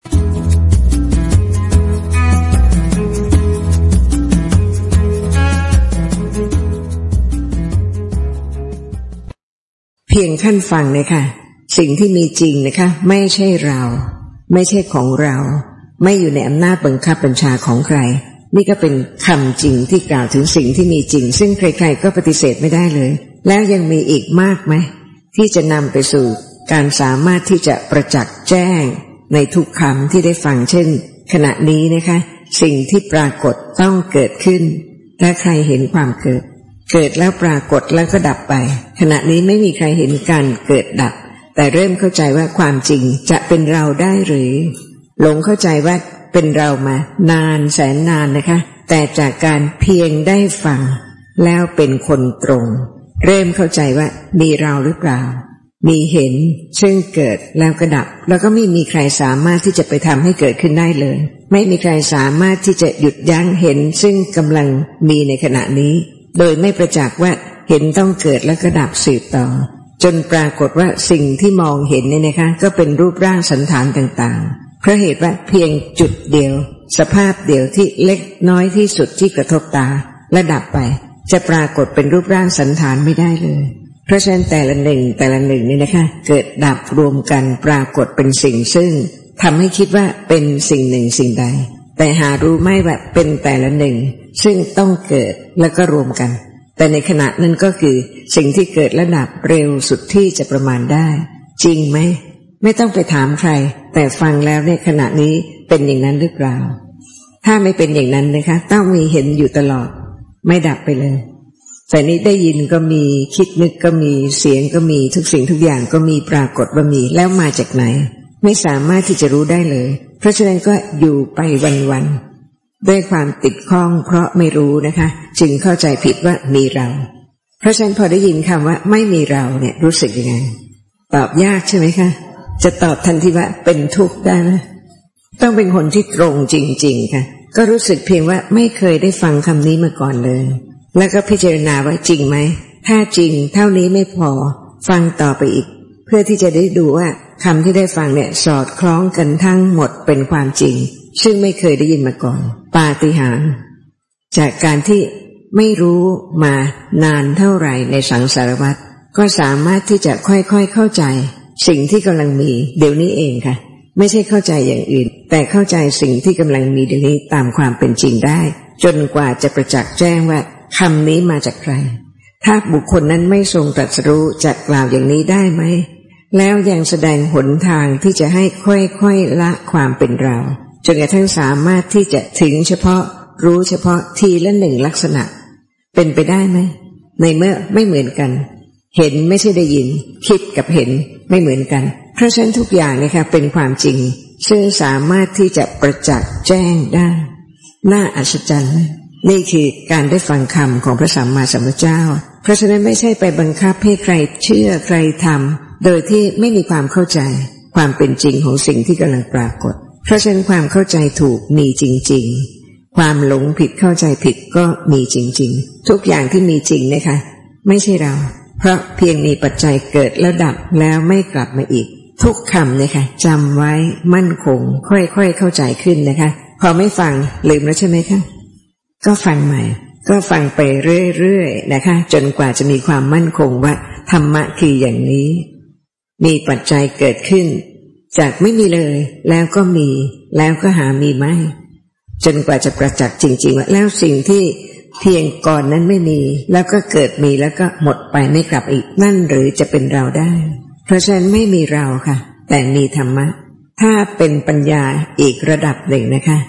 เพียงขั้นฟังนะคะสิ่งที่มีจริงนะคะไม่ใช่เราไม่ใช่ของเราไม่อยู่ในอำนาจบังคับบัญชาของใครนี่ก็เป็นคำจริงที่กล่าวถึงสิ่งที่มีจริงซึ่งใครๆก็ปฏิเสธไม่ได้เลยแล้วยังมีอีกมากไหมที่จะนำไปสู่การสามารถที่จะประจักษ์แจ้งในทุกคำที่ได้ฟังเช่นขณะนี้นะคะสิ่งที่ปรากฏต้องเกิดขึ้นและใครเห็นความเกิดเกิดแล้วปรากฏแล้วก็ดับไปขณะนี้ไม่มีใครเห็นการเกิดดับแต่เริ่มเข้าใจว่าความจริงจะเป็นเราได้หรือหลงเข้าใจว่าเป็นเรามานานแสนนานนะคะแต่จากการเพียงได้ฟังแล้วเป็นคนตรงเริ่มเข้าใจว่ามีเราหรือเปล่ามีเห็นซึ่งเกิดแล้วก็ดับแล้วก็ไม่มีใครสามารถที่จะไปทำให้เกิดขึ้นได้เลยไม่มีใครสามารถที่จะหยุดยั้งเห็นซึ่งกำลังมีในขณะนี้โดยไม่ประจักษ์ว่าเห็นต้องเกิดแล้วก็ดับสืบต่อจนปรากฏว่าสิ่งที่มองเห็นเนี่ยนะคะก็เป็นรูปร่างสันฐานต่างๆเพราะเหตุว่าเพียงจุดเดียวสภาพเดียวที่เล็กน้อยที่สุดที่กระทบตาและดับไปจะปรากฏเป็นรูปร่างสันฐานไม่ได้เลยเพราะฉะนั้นแต่ละหนึ่งแต่ละหนึ่งนี่นะคะเกิดดับรวมกันปรากฏเป็นสิ่งซึ่งทำให้คิดว่าเป็นสิ่งหนึ่งสิ่งใดแต่หารู้ไม่ว่าเป็นแต่ละหนึ่งซึ่งต้องเกิดแล้วก็รวมกันแต่ในขณะนั้นก็คือสิ่งที่เกิดและดับเร็วสุดที่จะประมาณได้จริงไหมไม่ต้องไปถามใครแต่ฟังแล้วในขณะนี้เป็นอย่างนั้นหรือเปล่าถ้าไม่เป็นอย่างนั้นนะคะต้องมีเห็นอยู่ตลอดไม่ดับไปเลยแต่นี้ได้ยินก็มีคิดนึกก็มีเสียงก็มีทุกสิ่งทุกอย่างก็มีปรากฏว่ามีแล้วมาจากไหนไม่สามารถที่จะรู้ได้เลยเพราะฉะนั้นก็อยู่ไปวันๆด้วยความติดข้องเพราะไม่รู้นะคะจึงเข้าใจผิดว่ามีเราเพราะฉะนั้นพอได้ยินคำว่าไม่มีเราเนี่ยรู้สึกยังไงตอบยากใช่ไหมคะจะตอบทันทีว่าเป็นทุกข์ได้ไหมต้องเป็นคนที่ตรงจริงๆค่ะก็รู้สึกเพียงว่าไม่เคยได้ฟังคำนี้มาก่อนเลยแล้วก็พิจารณาว่าจริงไหมถ้าจริงเท่านี้ไม่พอฟังต่อไปอีกเพื่อที่จะได้ดูว่าคำที่ได้ฟังเนี่ยสอดคล้องกันทั้งหมดเป็นความจริงซึ่งไม่เคยได้ยินมาก่อนปาฏิหาริย์จากการที่ไม่รู้มานานเท่าไหร่ในสังสารวัฏก็สามารถที่จะค่อยๆเข้าใจสิ่งที่กำลังมีเดี๋ยวนี้เองค่ะไม่ใช่เข้าใจอย่างอื่นแต่เข้าใจสิ่งที่กำลังมีเดี๋ยวนี้ตามความเป็นจริงได้จนกว่าจะประจักษ์แจ้งว่าคำนี้มาจากใครถ้าบุคคลนั้นไม่ทรงตรัสรู้จะกล่าวอย่างนี้ได้ไหมแล้วยังแสดงหนทางที่จะให้ค่อยๆละความเป็นเราจนกระทั่งสามารถที่จะถึงเฉพาะรู้เฉพาะทีละหนึ่งลักษณะเป็นไปได้ไหมในเมื่อไม่เหมือนกันเห็นไม่ใช่ได้ยินคิดกับเห็นไม่เหมือนกันเพราะฉะนั้นทุกอย่างนะคะเป็นความจริงซึ่งสามารถที่จะประจักษ์แจ้งได้น่าอัศจรรย์นี่คือการได้ฟังคำของพระสัมมาสัมพุทธเจ้าเพราะฉะนั้นไม่ใช่ไปบังคับให้ใครเชื่อใครทำโดยที่ไม่มีความเข้าใจความเป็นจริงของสิ่งที่กำลังปรากฏเพราะฉะนั้นความเข้าใจถูกมีจริงๆความหลงผิดเข้าใจผิดก็มีจริงๆทุกอย่างที่มีจริงนะคะไม่ใช่เราเพราะเพียงมีปัจจัยเกิดแล้วดับแล้วไม่กลับมาอีกทุกคำเนี่ยค่ะจำไว้มั่นคงค่อยๆเข้าใจขึ้นนะคะพอไม่ฟังลืมแล้วใช่ไหมคะก็ฟังใหม่ก็ฟังไปเรื่อยๆนะคะจนกว่าจะมีความมั่นคงว่าธรรมะคืออย่างนี้มีปัจจัยเกิดขึ้นจากไม่มีเลยแล้วก็มีแล้วก็หามีไม่จนกว่าจะประจักษ์จริงๆว่าแล้วสิ่งที่เพียงก่อนนั้นไม่มีแล้วก็เกิดมีแล้วก็หมดไปไม่กลับอีกนั่นหรือจะเป็นเราได้เพราะฉะนั้นไม่มีเราค่ะแต่มีธรรมะถ้าเป็นปัญญาอีกระดับหนึ่งนะคะ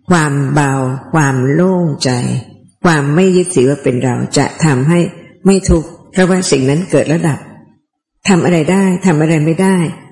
ความเบาความโล่งใจความไม่ยึดถือว่าเป็นเราจะทำให้ไม่ทุกข์เพราะว่าสิ่งนั้นเกิดแล้วดับทำอะไรได้ทำอะไรไม่ได้